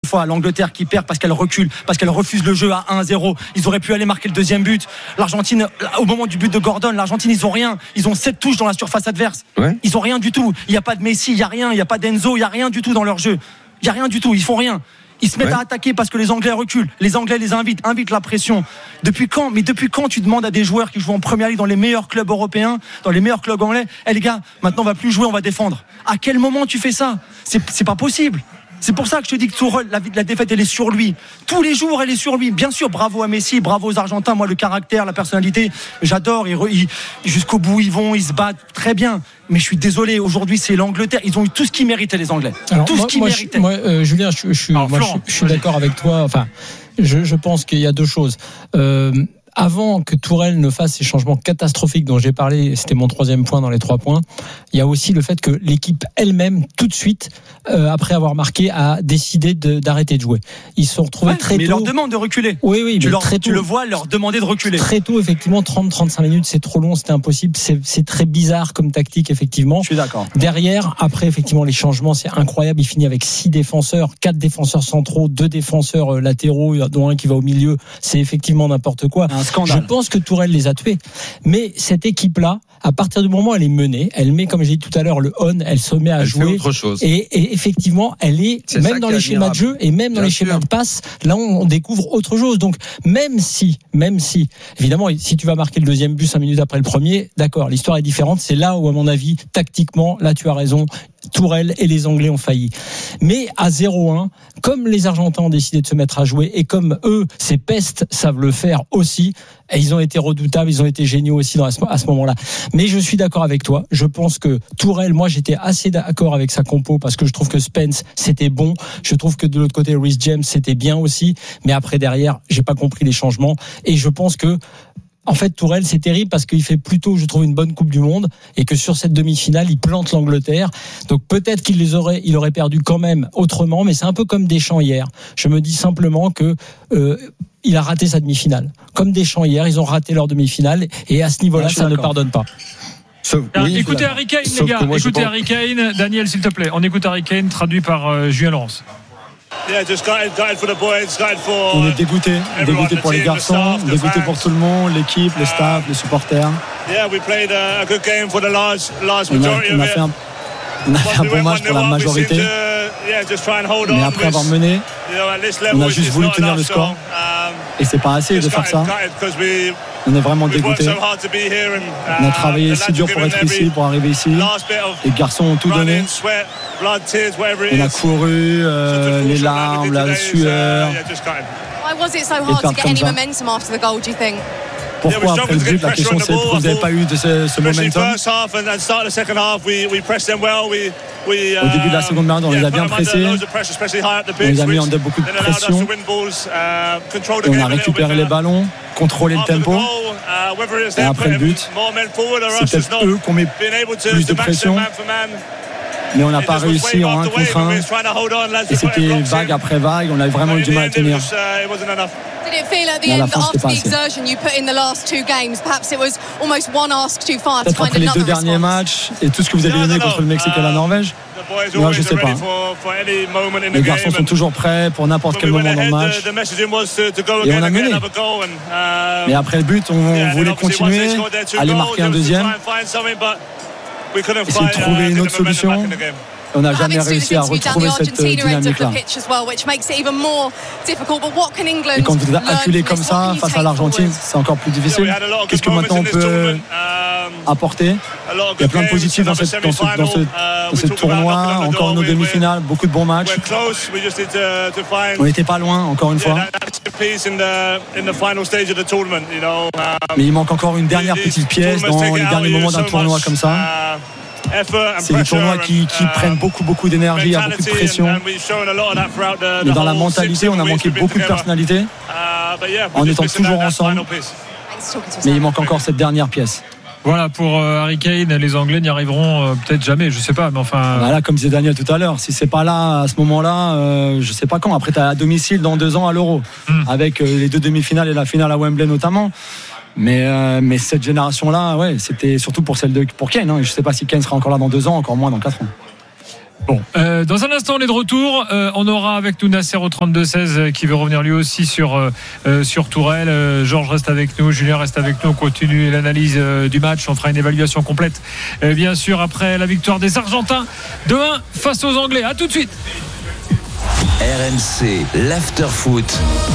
fois l'Angleterre qui perd parce qu'elle recule, parce qu'elle refuse le jeu à 1-0. Ils auraient pu aller marquer le deuxième but. L'Argentine, au moment du but de Gordon, l'Argentine, ils ont rien. Ils ont 7 touches dans la surface adverse. Ouais. Ils ont rien du tout. Il n'y a pas de Messi, il n'y a rien. Il n'y a pas d'Enzo, il n'y a rien du tout dans leur jeu. Il n'y a rien du tout. Ils font rien. Ils se mettent à attaquer parce que les Anglais reculent. Les Anglais les invitent la pression. Depuis quand tu demandes à des joueurs qui jouent en première ligue dans les meilleurs clubs européens, dans les meilleurs clubs anglais, les gars, maintenant on va plus jouer, on va défendre. À quel moment tu fais ça ? C'est pas possible. C'est pour ça que je te dis que Tourelle, la défaite, elle est sur lui. Tous les jours, elle est sur lui. Bien sûr, bravo à Messi, bravo aux Argentins. Moi, le caractère, la personnalité, j'adore. Jusqu'au bout, ils vont, ils se battent très bien. Mais je suis désolé, aujourd'hui, c'est l'Angleterre. Ils ont eu tout ce qu'ils méritaient, les Anglais. Alors, tout ce qu'ils méritaient. Julien, je suis d'accord avec toi. Enfin, je pense qu'il y a deux choses. Avant que Tourelle ne fasse ces changements catastrophiques dont j'ai parlé, c'était mon 3e point dans les 3 points, il y a aussi le fait que l'équipe elle-même, tout de suite, après avoir marqué, a décidé d'arrêter de jouer. Ils se sont retrouvés très tôt. Mais ils leur demandent de reculer. Oui, tu le vois leur demander de reculer. Très tôt, effectivement, 30-35 minutes, c'est trop long, c'était impossible. C'est très bizarre comme tactique, effectivement. Je suis d'accord. Derrière, après, effectivement, les changements, c'est incroyable. Il finit avec 6 défenseurs, 4 défenseurs centraux, 2 défenseurs latéraux, dont un qui va au milieu. C'est effectivement n'importe quoi. Je pense que Tourelle les a tués. Mais cette équipe-là, à partir du moment où elle est menée, elle met, comme j'ai dit tout à l'heure, le on, elle se met à jouer. Autre chose. Et effectivement, elle est même dans les schémas de jeu et même dans les schémas de passe, là on découvre autre chose. Donc même si, évidemment, si tu vas marquer le deuxième but 5 minutes après le premier, d'accord, l'histoire est différente. C'est là où, à mon avis, tactiquement, là tu as raison, Tourelle et les Anglais ont failli. Mais à 0-1, comme les Argentins ont décidé de se mettre à jouer et comme eux, ces pestes savent le faire aussi, et ils ont été redoutables, ils ont été géniaux aussi à ce moment-là. Mais je suis d'accord avec toi. Je pense que Tourelle, moi j'étais assez d'accord avec sa compo parce que je trouve que Spence c'était bon. Je trouve que de l'autre côté Reece James c'était bien aussi. Mais après derrière, j'ai pas compris les changements et je pense que en fait, Tourelle, c'est terrible parce qu'il fait plutôt, je trouve, une bonne Coupe du Monde et que sur cette demi-finale, il plante l'Angleterre. Donc peut-être il aurait perdu quand même autrement, mais c'est un peu comme Deschamps hier. Je me dis simplement que il a raté sa demi-finale. Comme Deschamps hier, ils ont raté leur demi-finale et à ce niveau-là, ça ne pardonne pas. Écoutez Harry Kane, les gars. Écoutez Harry Kane. Daniel, s'il te plaît. On écoute Harry Kane, traduit par Julien Laurence. On est dégoûté pour les garçons, dégoûté pour tout le monde, l'équipe, les staffs, les supporters. On a fait un bon match pour la majorité, mais après avoir mené, on a juste voulu tenir le score et c'est pas assez de faire ça. On est vraiment dégoûté. On a travaillé si dur pour être ici, pour arriver ici. Les garçons ont tout donné. On a couru, les larmes, la sueur. Pourquoi après le but, la question c'est pourquoi vous n'avez pas eu de ce momentum. Au début de la seconde période, on les a bien pressés. On les a mis en beaucoup de pression. Et on a récupéré les ballons, contrôlé le tempo. Et après le but, c'est peut-être eux qui ont mis plus de pression. Mais on n'a pas réussi en 1 contre 1 et c'était vague après vague, on a vraiment eu du mal à tenir. Et à la fin, c'était pas assez. Peut-être après les 2 derniers matchs et tout ce que vous avez donné contre le Mexique et la Norvège, moi je sais pas. Les garçons sont toujours prêts pour n'importe quel moment dans le match et on a mené. Mais après le but, on voulait continuer, aller marquer un deuxième, essayer de trouver une autre solution. On n'a jamais réussi à retrouver cette dynamique-là. Et quand vous êtes acculé comme ça face à l'Argentine, c'est encore plus difficile. Qu'est-ce que maintenant on peut apporter ? Il y a plein de positifs dans ce tournoi. Encore nos demi-finales, beaucoup de bons matchs. On n'était pas loin, encore une fois. Mais il manque encore une dernière petite pièce dans les derniers moments d'un tournoi comme ça. C'est des tournois qui prennent beaucoup d'énergie, il y a beaucoup de pression. Mais dans la mentalité, on a manqué beaucoup de personnalité en étant toujours ensemble. Mais il manque encore cette dernière pièce. Voilà, pour Harry Kane, les Anglais n'y arriveront peut-être jamais, je sais pas, mais enfin. Voilà, comme disait Daniel tout à l'heure, si c'est pas là à ce moment-là, je sais pas quand. Après, tu as à domicile dans 2 ans à l'Euro, avec les 2 demi-finales et la finale à Wembley notamment. Mais cette génération-là, ouais, c'était surtout pour Kane. Hein. Je ne sais pas si Kane sera encore là dans 2 ans, encore moins dans 4 ans. Bon, dans un instant on est de retour. On aura avec nous Nasser au 32-16 qui veut revenir lui aussi sur Tourelle. Georges reste avec nous, Julien reste avec nous. On continue l'analyse du match. On fera une évaluation complète bien sûr après la victoire des Argentins demain face aux Anglais. À tout de suite. RMC, l'after-foot.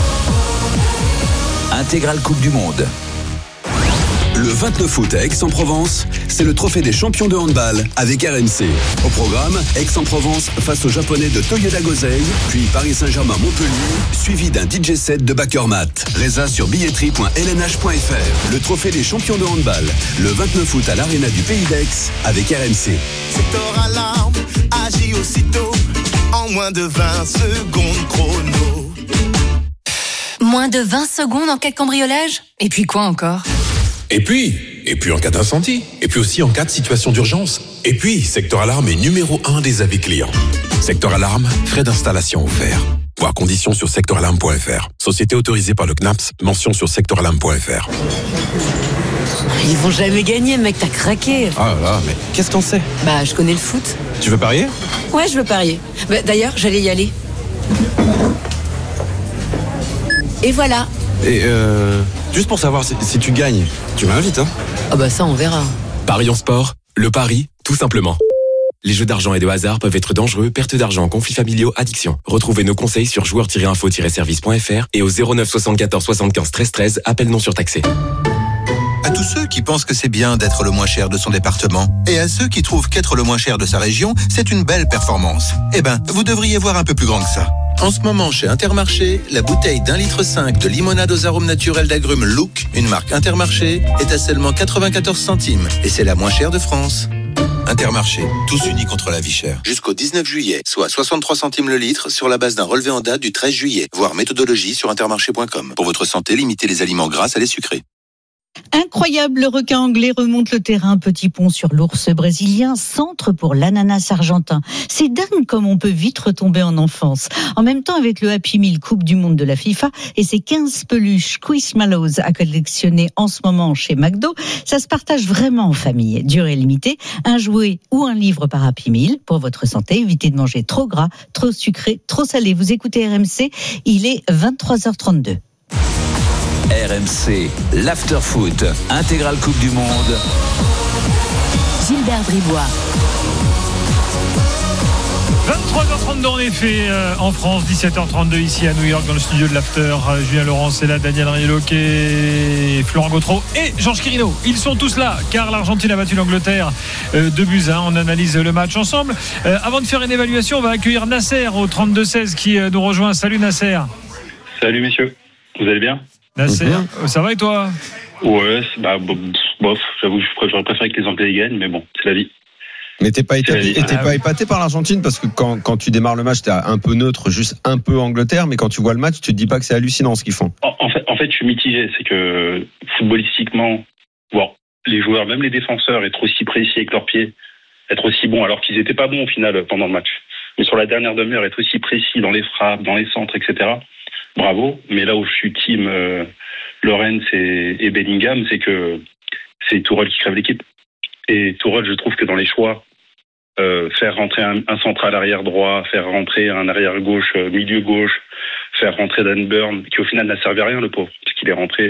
Intégrale Coupe du Monde. Le 29 août à Aix-en-Provence, c'est le trophée des champions de handball avec RMC. Au programme, Aix-en-Provence face aux Japonais de Toyoda Gosei, puis Paris Saint-Germain-Montpellier, suivi d'un DJ set de Bakermat. Résa sur billetterie.lnh.fr. Le trophée des champions de handball, le 29 août à l'Arena du Pays d'Aix avec RMC. Secteur Alarme agit aussitôt en moins de 20 secondes chrono. Moins de 20 secondes en cas de cambriolage ? Et puis quoi encore ? Et puis en cas d'incendie. Et puis aussi en cas de situation d'urgence. Et puis, Secteur Alarme est numéro 1 des avis clients. Secteur Alarme, frais d'installation offerts. Voir conditions sur secteuralarme.fr. Société autorisée par le CNAPS, mention sur secteuralarme.fr. Ils vont jamais gagner, mec, t'as craqué. Ah là, mais qu'est-ce qu'on sait ? Bah, je connais le foot. Tu veux parier ? Ouais, je veux parier. Bah, d'ailleurs, j'allais y aller. Et voilà. Et juste pour savoir si tu gagnes, tu m'invites, hein ? Ah bah ça, on verra. Paris en sport, le pari, tout simplement. Les jeux d'argent et de hasard peuvent être dangereux, perte d'argent, conflits familiaux, addiction. Retrouvez nos conseils sur joueurs-info-service.fr et au 09 74 75 13 13, appel non surtaxé. À tous ceux qui pensent que c'est bien d'être le moins cher de son département et à ceux qui trouvent qu'être le moins cher de sa région, c'est une belle performance. Eh ben, vous devriez voir un peu plus grand que ça. En ce moment, chez Intermarché, la bouteille d'1,5 litre de limonade aux arômes naturels d'agrumes Look, une marque Intermarché, est à seulement 94 centimes. Et c'est la moins chère de France. Intermarché, tous unis contre la vie chère. Jusqu'au 19 juillet, soit 63 centimes le litre sur la base d'un relevé en date du 13 juillet. Voir méthodologie sur intermarché.com. Pour votre santé, limitez les aliments gras à les sucrés. Incroyable, le requin anglais remonte le terrain. Petit pont sur l'ours brésilien, centre pour l'ananas argentin. C'est dingue comme on peut vite retomber en enfance. En même temps, avec le Happy Meal Coupe du Monde de la FIFA et ses 15 peluches Squishmallows à collectionner en ce moment chez McDo, ça se partage vraiment en famille. Durée limitée, un jouet ou un livre par Happy Meal. Pour votre santé, évitez de manger trop gras, trop sucré, trop salé. Vous écoutez RMC, il est 23h32. RMC, l'after-foot, intégrale Coupe du Monde. Gilbert Bribois. 23h32 en effet en France, 17h32 ici à New York dans le studio de l'After. Julien Laurence est là, Daniel Riello, Florent Gautreau et Georges Quirino. Ils sont tous là car l'Argentine a battu l'Angleterre 2-1. On analyse le match ensemble. Avant de faire une évaluation, on va accueillir Nasser au 32-16 qui nous rejoint. Salut Nasser. Salut messieurs, vous allez bien? Nasser, ça va et toi? Ouais, bof, j'avoue, j'aurais préféré que les Anglais gagnent, mais bon, c'est la vie. Mais t'es pas épaté par l'Argentine parce que quand tu démarres le match, t'es un peu neutre, juste un peu Angleterre, mais quand tu vois le match, tu te dis pas que c'est hallucinant ce qu'ils font. En fait, je suis mitigé. C'est que footballistiquement, les joueurs, même les défenseurs, être aussi précis avec leurs pieds, être aussi bons, alors qu'ils étaient pas bons au final pendant le match. Mais sur la dernière demi-heure, être aussi précis dans les frappes, dans les centres, etc. Bravo. Mais là où je suis team Lorenz et Bellingham, c'est que c'est Tourelle qui crève l'équipe. Et Tourelle, je trouve que dans les choix, faire rentrer un central arrière droit, faire rentrer un arrière gauche, milieu gauche, faire rentrer Dan Burn, qui au final n'a servi à rien, le pauvre, parce qu'il est rentré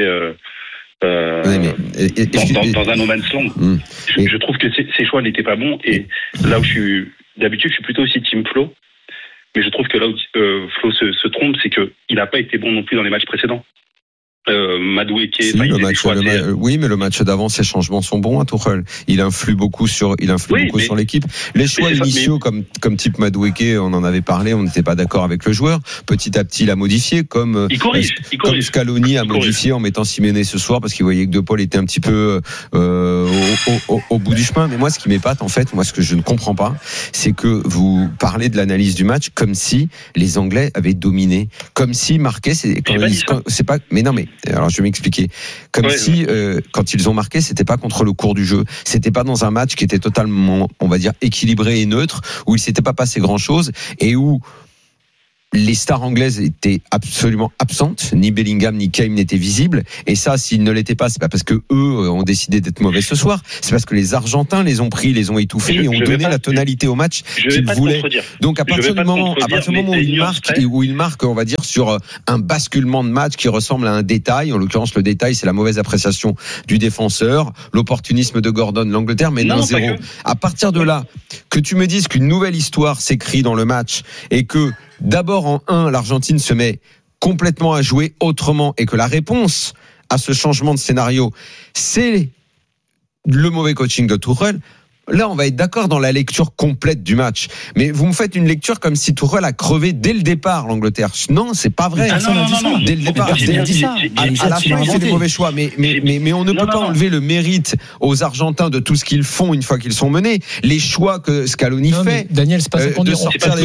dans un no man's land. Je trouve que ces choix n'étaient pas bons. Et là où d'habitude, je suis plutôt aussi team Flo. Mais je trouve que là où Flo se trompe, c'est qu'il n'a pas été bon non plus dans les matchs précédents. Madueke, oui, mais le match d'avant, ces changements sont bons à Tuchel. Il influe beaucoup sur l'équipe. Les choix initiaux, comme type Madueke, on en avait parlé, on n'était pas d'accord avec le joueur. Petit à petit, il a modifié, comme Scaloni a modifié en mettant Simeone ce soir parce qu'il voyait que De Paul était un petit peu au bout du chemin. Mais moi, ce qui m'épate, en fait, ce que je ne comprends pas, c'est que vous parlez de l'analyse du match comme si les Anglais avaient dominé, comme si marqué, alors je vais m'expliquer. Comme si quand ils ont marqué, c'était pas contre le cours du jeu, c'était pas dans un match qui était totalement, on va dire, équilibré et neutre, où il s'était pas passé grand-chose et où les stars anglaises étaient absolument absentes, ni Bellingham ni Kane n'étaient visibles, et ça, s'ils ne l'étaient pas, c'est pas parce que eux ont décidé d'être mauvais ce soir, c'est parce que les Argentins les ont pris, les ont étouffés et ont donné la tonalité au match qu'ils voulaient. Donc à partir du moment où il marque, on va dire, sur un basculement de match qui ressemble à un détail, en l'occurrence le détail c'est la mauvaise appréciation du défenseur, l'opportunisme de Gordon, l'Angleterre mène 1-0. À partir de là, que tu me dises qu'une nouvelle histoire s'écrit dans le match et que d'abord en 1, l'Argentine se met complètement à jouer autrement et que la réponse à ce changement de scénario, c'est le mauvais coaching de Tuchel. Là, on va être d'accord dans la lecture complète du match. Mais vous me faites une lecture comme si Tuchel a crevé dès le départ l'Angleterre. Non, c'est pas vrai. Non. Dès le départ, à la fin, il fait des mauvais choix. Mais on ne peut pas enlever le mérite aux Argentins de tout ce qu'ils font une fois qu'ils sont menés. Les choix que Scaloni fait. Daniel, c'est pas ça qu'on dit.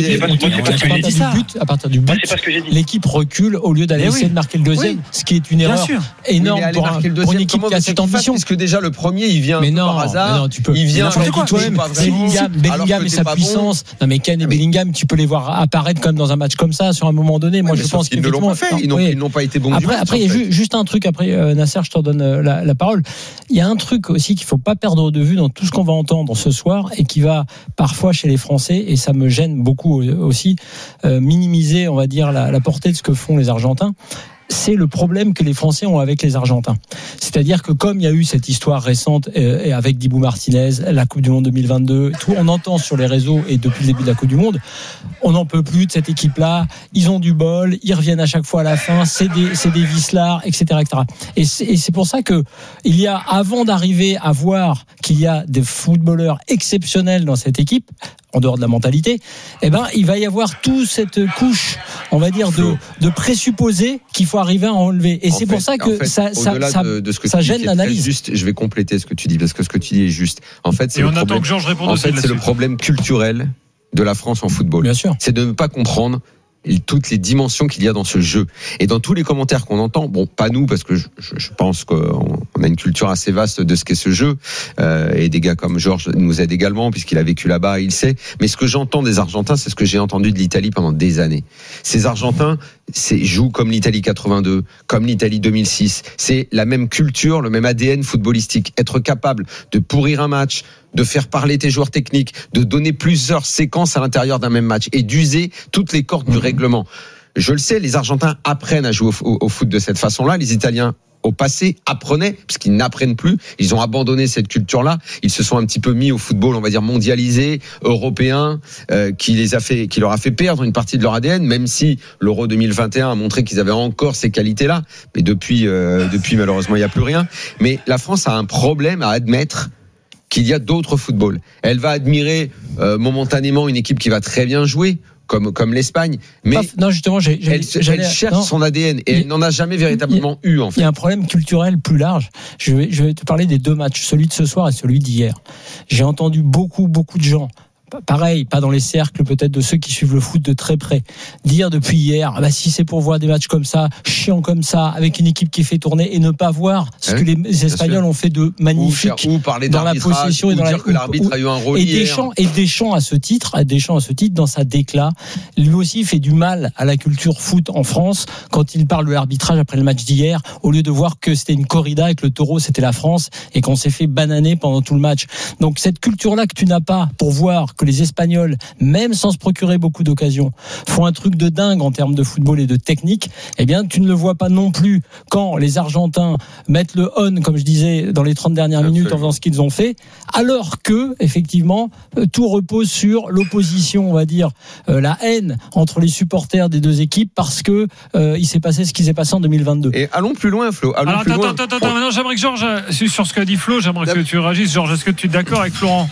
À partir du but, l'équipe recule au lieu d'aller essayer de marquer le deuxième, ce qui est une erreur énorme pour une équipe qui a cette ambition. Parce que déjà, le premier, il vient par hasard. Il vient Bellingham et sa puissance. Non mais Kane et Bellingham, tu peux les voir apparaître comme dans un match comme ça sur un moment donné. Moi je pense qu'ils ne l'ont pas fait. Ils n'ont pas été bons. Après il y a juste un truc. Après Nasser, je te redonne la parole. Il y a un truc aussi qu'il faut pas perdre de vue dans tout ce qu'on va entendre ce soir et qui va parfois chez les Français, et ça me gêne beaucoup aussi, minimiser, on va dire, la portée de ce que font les Argentins. C'est le problème que les Français ont avec les Argentins. C'est-à-dire que comme il y a eu cette histoire récente avec Dibu Martinez, la Coupe du Monde 2022, tout, on entend sur les réseaux et depuis le début de la Coupe du Monde, on n'en peut plus de cette équipe-là, ils ont du bol, ils reviennent à chaque fois à la fin, c'est des vislards, etc., etc. Et c'est pour ça que il y a, avant d'arriver à voir qu'il y a des footballeurs exceptionnels dans cette équipe, en dehors de la mentalité, il va y avoir toute cette couche, on va dire, de présupposés qu'il faut arriver à enlever. Et c'est pour ça que ça gêne l'analyse. Juste, je vais compléter ce que tu dis, parce que ce que tu dis est juste. En fait, c'est le problème culturel de la France en football. Bien sûr. C'est de ne pas comprendre toutes les dimensions qu'il y a dans ce jeu. Et dans tous les commentaires qu'on entend, bon, pas nous, parce que je pense qu'on a une culture assez vaste de ce qu'est ce jeu, et des gars comme Georges nous aident également, puisqu'il a vécu là-bas, il sait. Mais ce que j'entends des Argentins, c'est ce que j'ai entendu de l'Italie pendant des années. Ces Argentins jouent comme l'Italie 82, comme l'Italie 2006. C'est la même culture, le même ADN footballistique. Être capable de pourrir un match, de faire parler tes joueurs techniques, de donner plusieurs séquences à l'intérieur d'un même match et d'user toutes les cordes du règlement. Je le sais, les Argentins apprennent à jouer au foot de cette façon-là. Les Italiens, au passé, apprenaient, parce qu'ils n'apprennent plus. Ils ont abandonné cette culture-là. Ils se sont un petit peu mis au football, on va dire, mondialisé, européen, qui leur a fait perdre une partie de leur ADN, même si l'Euro 2021 a montré qu'ils avaient encore ces qualités-là. Mais depuis, malheureusement, il n'y a plus rien. Mais la France a un problème à admettre qu'il y a d'autres footballs. Elle va admirer momentanément une équipe qui va très bien jouer, comme l'Espagne, mais elle cherche son ADN et elle n'en a jamais véritablement eu, en fait. Il y a un problème culturel plus large. Je vais te parler des deux matchs, celui de ce soir et celui d'hier. J'ai entendu beaucoup de gens, pareil, pas dans les cercles peut-être de ceux qui suivent le foot de très près, dire depuis hier, si c'est pour voir des matchs comme ça, chiants comme ça, avec une équipe qui fait tourner et ne pas voir ce que les Espagnols ont fait de magnifique ou parler dans la possession et dans dire que l'arbitre a eu un rôle et Deschamps à ce titre, dans sa déclat, lui aussi fait du mal à la culture foot en France quand il parle de l'arbitrage après le match d'hier, au lieu de voir que c'était une corrida et que le taureau c'était la France et qu'on s'est fait bananer pendant tout le match. Donc cette culture-là que tu n'as pas pour voir que les Espagnols, même sans se procurer beaucoup d'occasions, font un truc de dingue en termes de football et de technique, tu ne le vois pas non plus quand les Argentins mettent le on, comme je disais, dans les 30 dernières minutes en faisant ce qu'ils ont fait, alors que, effectivement, tout repose sur l'opposition, on va dire, la haine entre les supporters des deux équipes parce que il s'est passé ce qui s'est passé en 2022. Et allons plus loin, Flo. Attends, maintenant j'aimerais que Georges, sur ce qu'a dit Flo, j'aimerais que tu réagisses. Georges, est-ce que tu es d'accord avec Florent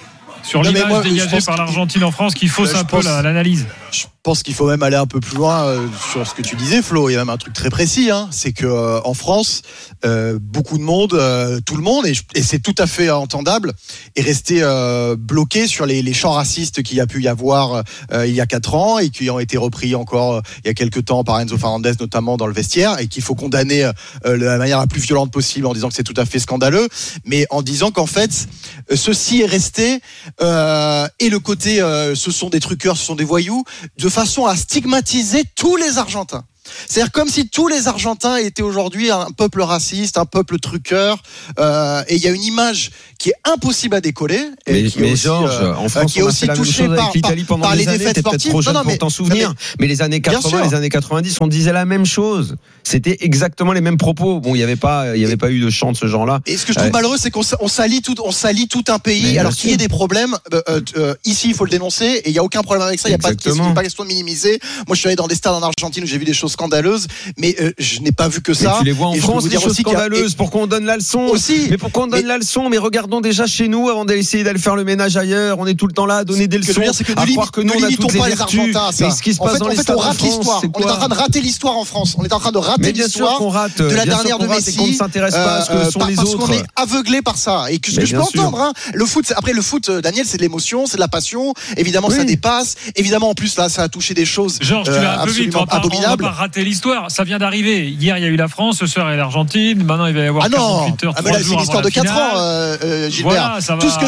sur l'image dégagée par l'Argentine en France qui fausse un peu l'analyse? Je pense qu'il faut même aller un peu plus loin sur ce que tu disais, Flo. Il y a même un truc très précis, c'est que en France, beaucoup de monde, tout le monde, et c'est tout à fait entendable, est resté bloqué sur les chants racistes qu'il y a pu y avoir il y a 4 ans et qui ont été repris encore il y a quelques temps par Enzo Fernandez, notamment dans le vestiaire, et qu'il faut condamner de la manière la plus violente possible en disant que c'est tout à fait scandaleux, mais en disant qu'en fait, ceci est resté et le côté ce sont des truqueurs, ce sont des voyous, de façon à stigmatiser tous les Argentins. C'est-à-dire comme si tous les Argentins étaient aujourd'hui un peuple raciste, un peuple truqueur, et il y a une image qui est impossible à décoller. Mais Georges, en France, on a fait la même chose avec l'Italie pendant des années. T'es peut-être trop jeune pour t'en souvenir, mais les années 80, les années 90, on disait la même chose. C'était exactement les mêmes propos. Bon, il y avait pas eu de chant de ce genre-là. Et ce que je trouve malheureux, c'est qu'on salit tout un pays, alors qu'il y ait des problèmes. Ici, il faut le dénoncer, et il y a aucun problème avec ça. Il y a pas question de minimiser. Moi, je suis allé dans des stades en Argentine où j'ai vu des choses scandaleuses, mais je n'ai pas vu que ça. Mais tu les vois en France, des choses scandaleuses. Pourquoi on donne la leçon aussi? Mais pourquoi on donne la leçon? Mais regardons déjà chez nous avant d'essayer d'aller faire le ménage ailleurs. On est tout le temps là à donner des leçons, à croire que nous on a toutes les vertus. Mais ce qui se passe dans les stades en France, c'est quoi? On est en train de rater l'histoire en France. On est en train de rater l'histoire de la dernière de Messi. Qu'on ne s'intéresse pas à ce que sont les autres. Parce qu'on est aveuglé par ça. Et que ce que je peux entendre, le foot, après le foot, Daniel, c'est de l'émotion, c'est de la passion. Évidemment, ça dépasse. Évidemment, en plus là, ça a touché des choses. Georges, tu vas un peu vite. On va pas rater l'histoire. Ça vient d'arriver. Hier, il y a eu la France, ce soir, il y a l'Argentine. Maintenant, il va y avoir 48 heures, 3 jours. C'est l'histoire de 4 ans, Gilbert. Tout ce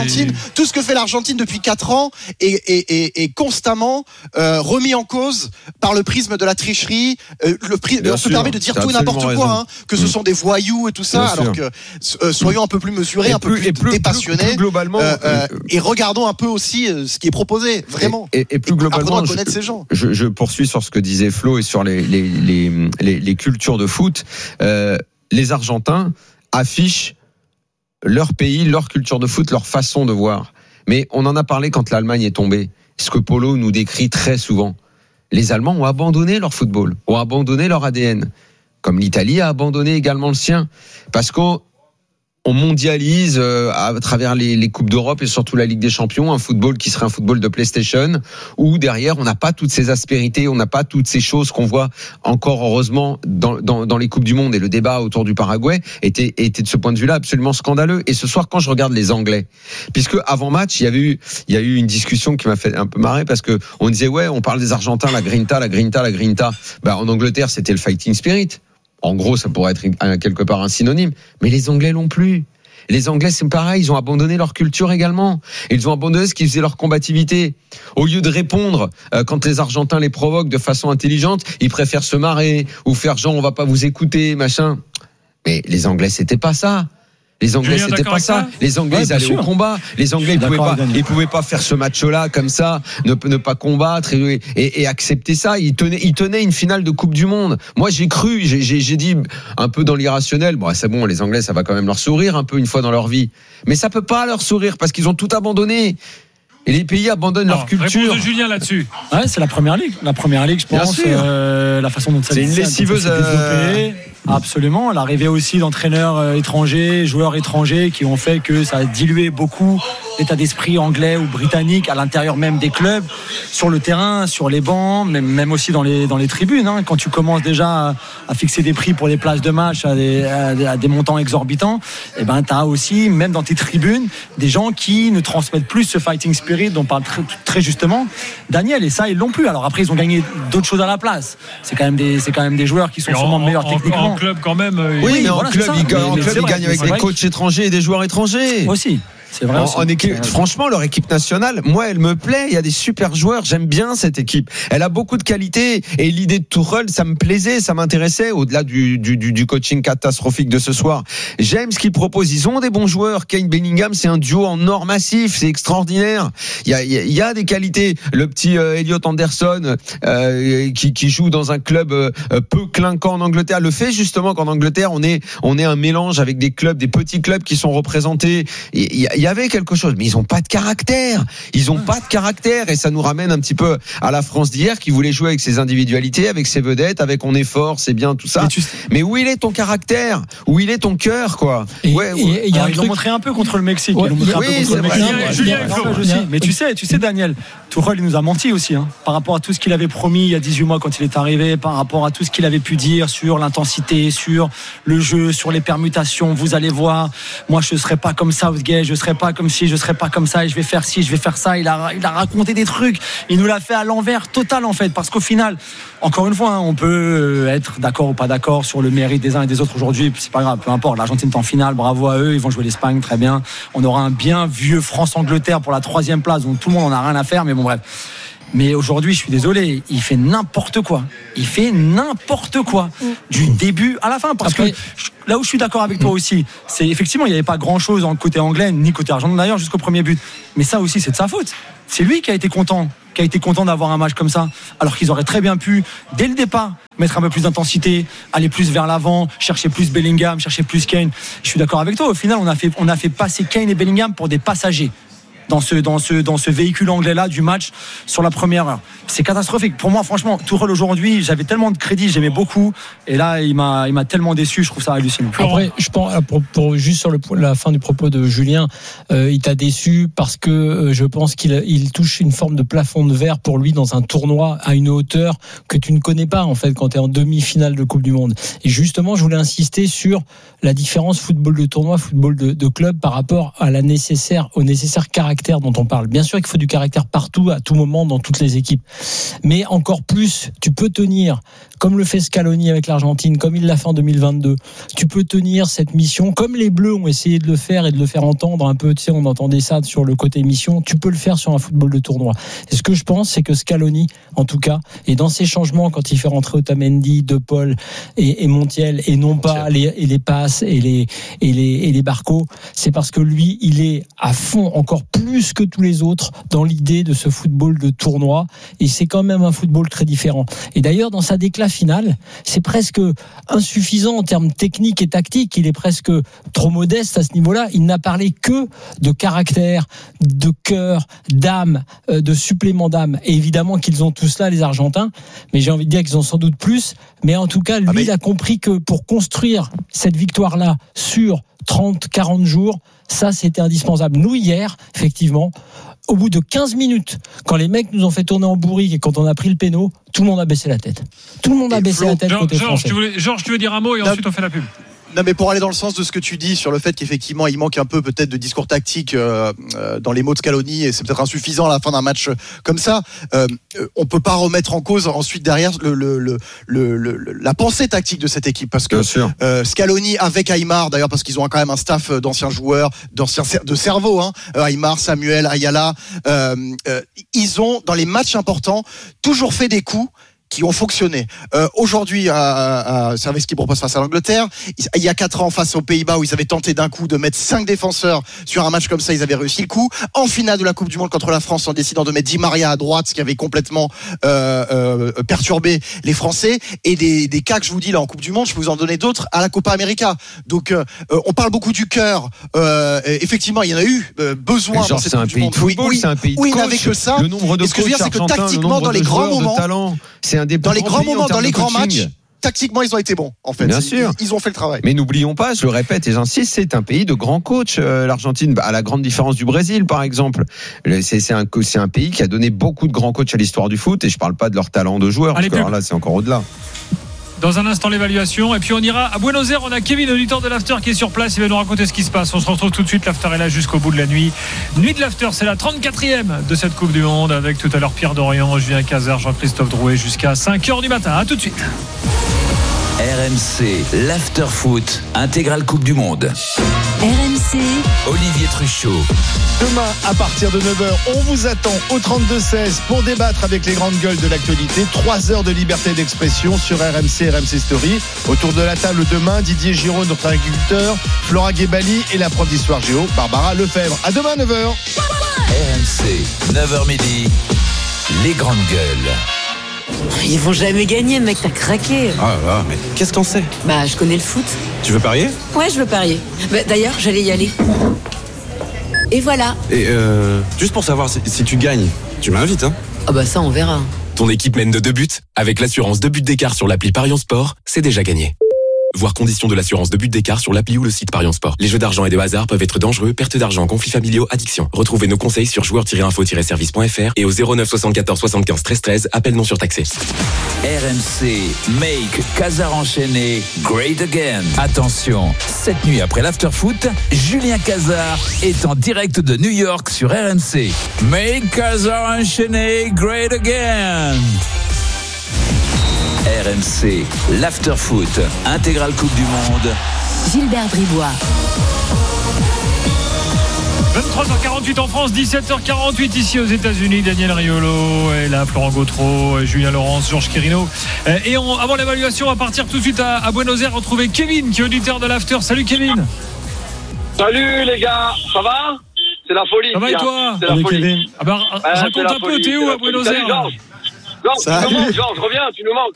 que fait l'Argentine depuis 4 ans est constamment remis en cause par le prisme de la tricherie. On se permet de dire tout et n'importe quoi, que ce sont des voyous et tout ça, alors que soyons un peu plus mesurés, un peu plus dépassionnés, plus globalement, et regardons un peu aussi ce qui est proposé, vraiment. Et plus globalement, à connaître ces gens. Je poursuis sur ce que disait Flo et sur les cultures de foot. Les Argentins affichent leur pays, leur culture de foot, leur façon de voir. Mais on en a parlé quand l'Allemagne est tombée. Ce que Polo nous décrit très souvent. Les Allemands ont abandonné leur football, ont abandonné leur ADN. Comme l'Italie a abandonné également le sien. Parce qu'on mondialise à travers les Coupes d'Europe et surtout la Ligue des Champions un football qui serait un football de PlayStation, où derrière on n'a pas toutes ces aspérités, on n'a pas toutes ces choses qu'on voit encore heureusement dans les Coupes du Monde. Et le débat autour du Paraguay était de ce point de vue-là absolument scandaleux. Et ce soir, quand je regarde les Anglais, puisque avant match il y a eu une discussion qui m'a fait un peu marrer, parce que on disait on parle des Argentins, la grinta. En Angleterre c'était le fighting spirit. En gros, ça pourrait être quelque part un synonyme. Mais les Anglais l'ont plus. Les Anglais, c'est pareil, ils ont abandonné leur culture également. Ils ont abandonné ce qui faisait leur combativité. Au lieu de répondre quand les Argentins les provoquent de façon intelligente, ils préfèrent se marrer ou faire genre on va pas vous écouter, machin. Mais les Anglais, c'était pas ça. Les Anglais, c'était pas ça. Les Anglais, ils allaient au combat. Les Anglais, ils pouvaient pas faire ce match-là comme ça, ne pas combattre et accepter ça. Ils tenaient une finale de Coupe du Monde. Moi, j'ai cru, j'ai dit un peu dans l'irrationnel. Bon, c'est bon, les Anglais, ça va quand même leur sourire un peu une fois dans leur vie. Mais ça peut pas leur sourire parce qu'ils ont tout abandonné. Et les pays abandonnent leur culture. Réponse de Julien là-dessus. Ouais, c'est la première ligue. La première ligue, je pense. La façon dont ça c'est une lessiveuse développée. Absolument. L'arrivée aussi d'entraîneurs étrangers, joueurs étrangers qui ont fait que ça a dilué beaucoup l'état d'esprit anglais ou britannique à l'intérieur même des clubs, sur le terrain, sur les bancs, même aussi dans les tribunes. Quand tu commences déjà à fixer des prix pour les places de match à des montants exorbitants, et ben t'as aussi, même dans tes tribunes, des gens qui ne transmettent plus ce fighting spirit dont parle très justement Daniel, et ça ils l'ont plus. Alors après ils ont gagné d'autres choses à la place. C'est quand même des joueurs qui sont sûrement meilleurs techniquement. En club quand même. Oui, mais en club ils gagnent avec des coachs étrangers et des joueurs étrangers. Aussi. C'est vrai. En équipe, franchement, leur équipe nationale, moi, elle me plaît. Il y a des super joueurs. J'aime bien cette équipe. Elle a beaucoup de qualité. Et l'idée de Tuchel, ça me plaisait, ça m'intéressait. Au-delà du coaching catastrophique de ce soir, j'aime ce qu'ils proposent. Ils ont des bons joueurs. Kane Bellingham, c'est un duo en or massif. C'est extraordinaire. Il y a des qualités. Le petit Elliot Anderson, qui joue dans un club peu clinquant en Angleterre, le fait justement qu'en Angleterre, on est un mélange avec des clubs, des petits clubs qui sont représentés. Il y avait quelque chose, mais ils ont pas de caractère. Ils ont pas de caractère, et ça nous ramène un petit peu à la France d'hier qui voulait jouer avec ses individualités, avec ses vedettes, avec on est fort, c'est bien tout ça. Mais où il est ton caractère? Où il est ton cœur, quoi? Ils l'ont montré un peu contre le Mexique. Mais tu sais, Daniel, Tuchel, il nous a menti aussi, par rapport à tout ce qu'il avait promis il y a 18 mois quand il est arrivé, par rapport à tout ce qu'il avait pu dire sur l'intensité, sur le jeu, sur les permutations. Vous allez voir, moi je serai pas comme Southgate, je serai pas comme ci, je serai pas comme ça, et je vais faire ci, je vais faire ça. Il a raconté des trucs. Il nous l'a fait à l'envers total en fait, parce qu'au final, encore une fois, on peut être d'accord ou pas d'accord sur le mérite des uns et des autres aujourd'hui. C'est pas grave, peu importe. L'Argentine est en finale, bravo à eux. Ils vont jouer l'Espagne, très bien. On aura un bien vieux France-Angleterre pour la 3e place, donc tout le monde en a rien à faire. Mais bon, bref. Mais aujourd'hui, je suis désolé, il fait n'importe quoi. Du début à la fin. Parce que là où je suis d'accord avec toi aussi, c'est effectivement, il n'y avait pas grand-chose en côté anglais, ni côté argentin d'ailleurs, jusqu'au premier but. Mais ça aussi, c'est de sa faute. C'est lui qui a été content d'avoir un match comme ça, alors qu'ils auraient très bien pu, dès le départ, mettre un peu plus d'intensité, aller plus vers l'avant, chercher plus Bellingham, chercher plus Kane. Je suis d'accord avec toi. Au final, on a fait passer Kane et Bellingham pour des passagers dans ce véhicule anglais là du match sur la première heure. C'est catastrophique. Pour moi, franchement, Tuchel aujourd'hui, j'avais tellement de crédit, j'aimais beaucoup, et là il m'a tellement déçu, je trouve ça hallucinant. Après, je pense pour juste sur la fin du propos de Julien, il t'a déçu parce que je pense qu'il touche une forme de plafond de verre pour lui dans un tournoi à une hauteur que tu ne connais pas en fait quand tu es en demi-finale de Coupe du Monde. Et justement, je voulais insister sur la différence football de tournoi, football de club par rapport au nécessaire caractère dont on parle. Bien sûr qu'il faut du caractère partout, à tout moment, dans toutes les équipes. Mais encore plus, tu peux tenir, comme le fait Scaloni avec l'Argentine, comme il l'a fait en 2022, tu peux tenir cette mission, comme les Bleus ont essayé de le faire et de le faire entendre un peu, tu sais, on entendait ça sur le côté mission, tu peux le faire sur un football de tournoi. Et ce que je pense, c'est que Scaloni, en tout cas, et dans ses changements, quand il fait rentrer Otamendi, De Paul et Montiel, et non pas les passes et les Barcos, c'est parce que lui, il est à fond, encore plus que tous les autres, dans l'idée de ce football de tournoi, et c'est quand même un football très différent. Et d'ailleurs, dans sa déclat finale, c'est presque insuffisant en termes techniques et tactiques, il est presque trop modeste à ce niveau-là, il n'a parlé que de caractère, de cœur, d'âme, de supplément d'âme, et évidemment qu'ils ont tout cela, les Argentins, mais j'ai envie de dire qu'ils ont sans doute plus, mais en tout cas, lui, il a compris que pour construire cette victoire-là sur 30-40 jours, ça c'était indispensable. Nous hier, effectivement, au bout de 15 minutes, quand les mecs nous ont fait tourner en bourrique et quand on a pris le péno, tout le monde a baissé la tête. Tout le monde a baissé la tête côté français. Georges, tu veux dire un mot et ensuite on fait la pub. Non, mais pour aller dans le sens de ce que tu dis sur le fait qu'effectivement il manque un peu peut-être de discours tactique dans les mots de Scaloni, et c'est peut-être insuffisant à la fin d'un match comme ça. On peut pas remettre en cause ensuite derrière la pensée tactique de cette équipe, parce que Scaloni avec Aymar, d'ailleurs parce qu'ils ont quand même un staff d'anciens joueurs, de cerveau, Aymar, Samuel, Ayala, ils ont dans les matchs importants toujours fait des coups qui ont fonctionné. Aujourd'hui, à Service qui propose face à l'Angleterre, il y a 4 ans face aux Pays-Bas où ils avaient tenté d'un coup de mettre 5 défenseurs sur un match comme ça, ils avaient réussi le coup. En finale de la Coupe du Monde contre la France, en décidant de mettre Di Maria à droite, ce qui avait complètement perturbé les Français. Et des cas que je vous dis là en Coupe du Monde, je peux vous en donner d'autres à la Copa América. Donc on parle beaucoup du cœur. Effectivement, il y en a eu besoin dans cette Coupe du Monde. C'est un pays de coach. Il n'avait que ça. Le nombre de coachs argentins, tactiquement, dans les grands moments, dans les grands moments, dans les grands matchs, tactiquement, ils ont été bons, en fait. Bien sûr. Ils ont fait le travail. Mais n'oublions pas, je le répète et j'insiste, c'est un pays de grands coachs, l'Argentine, à la grande différence du Brésil, par exemple. C'est un pays qui a donné beaucoup de grands coachs à l'histoire du foot, et je parle pas de leur talent de joueur, parce que alors là, c'est encore au-delà. Dans un instant, l'évaluation. Et puis on ira à Buenos Aires. On a Kevin, auditeur de l'After, qui est sur place. Il va nous raconter ce qui se passe. On se retrouve tout de suite. L'After est là jusqu'au bout de la nuit. Nuit de l'After, c'est la 34e de cette Coupe du Monde. Avec tout à l'heure Pierre Dorian, Julien Cazard, Jean-Christophe Drouet jusqu'à 5h du matin. A tout de suite. RMC, l'After Foot, intégrale Coupe du Monde. RMC, Olivier Truchot. Demain, à partir de 9h, on vous attend au 32-16 pour débattre avec les grandes gueules de l'actualité. 3 heures de liberté d'expression sur RMC, RMC Story. Autour de la table demain, Didier Giraud, notre agriculteur, Flora Guébali et la prof d'histoire géo, Barbara Lefebvre. À demain, 9h. RMC, 9h midi, les grandes gueules. Ils vont jamais gagner, mec, t'as craqué. Ah là, mais qu'est-ce qu'on sait? Bah, je connais le foot. Tu veux parier? Ouais, je veux parier. Bah, d'ailleurs, j'allais y aller. Et voilà. Et juste pour savoir, si tu gagnes, tu m'invites, hein? Ah bah ça, on verra. Ton équipe mène de 2 buts. Avec l'assurance 2 buts d'écart sur l'appli Parion Sport, c'est déjà gagné. Voir conditions de l'assurance 2 buts d'écart sur l'appli ou le site Parion Sport. Les jeux d'argent et de hasard peuvent être dangereux, perte d'argent, conflits familiaux, addiction. Retrouvez nos conseils sur joueurs-info-service.fr et au 09 74 75 13 13, appel non surtaxé. RMC, make Cazard enchaîné, great again. Attention, cette nuit après l'Afterfoot, Julien Cazard est en direct de New York sur RMC. Make Cazard enchaîné, great again. RMC, l'Afterfoot, intégrale Coupe du Monde. Gilbert Bribois. 23h48 en France, 17h48 ici aux États-Unis. Daniel Riolo est là, Florent Gautreau, Julien Laurence, Georges Quirino. Et avant l'évaluation, on va partir tout de suite à Buenos Aires retrouver Kevin qui est auditeur de l'After. Salut Kevin. Salut les gars, ça va? C'est la folie. Ça va et toi? C'est la folie. Kevin. Ah bah, raconte un peu, t'es où à Buenos Aires? Georges, tu nous manques, Georges, reviens, tu nous manques.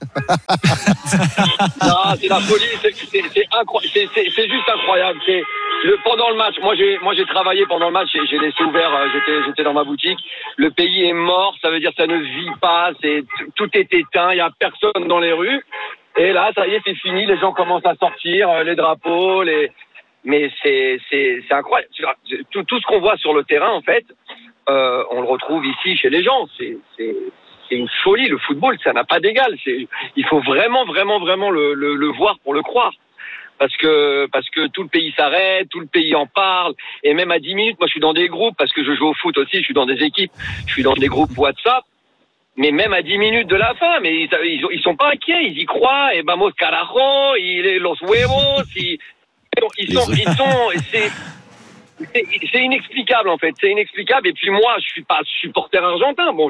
Non, c'est la folie, c'est incroyable, c'est juste incroyable. Pendant le match, moi j'ai travaillé pendant le match, j'ai laissé ouvert, j'étais dans ma boutique. Le pays est mort, ça veut dire ça ne vit pas, tout est éteint, il y a personne dans les rues. Et là, ça y est, c'est fini, les gens commencent à sortir, les drapeaux, mais c'est incroyable. Tout ce qu'on voit sur le terrain, en fait, on le retrouve ici chez les gens. C'est une folie. Le football, ça n'a pas d'égal. Il faut vraiment le voir pour le croire. Parce que tout le pays s'arrête, tout le pays en parle. Et même à 10 minutes, moi je suis dans des groupes, parce que je joue au foot aussi, je suis dans des équipes, je suis dans des groupes WhatsApp. Mais même à 10 minutes de la fin, mais ils sont pas inquiets, ils y croient. Et vamos carajo, los huevos, ils sont, c'est inexplicable en fait, c'est inexplicable. Et puis moi, je suis pas supporter argentin. Bon,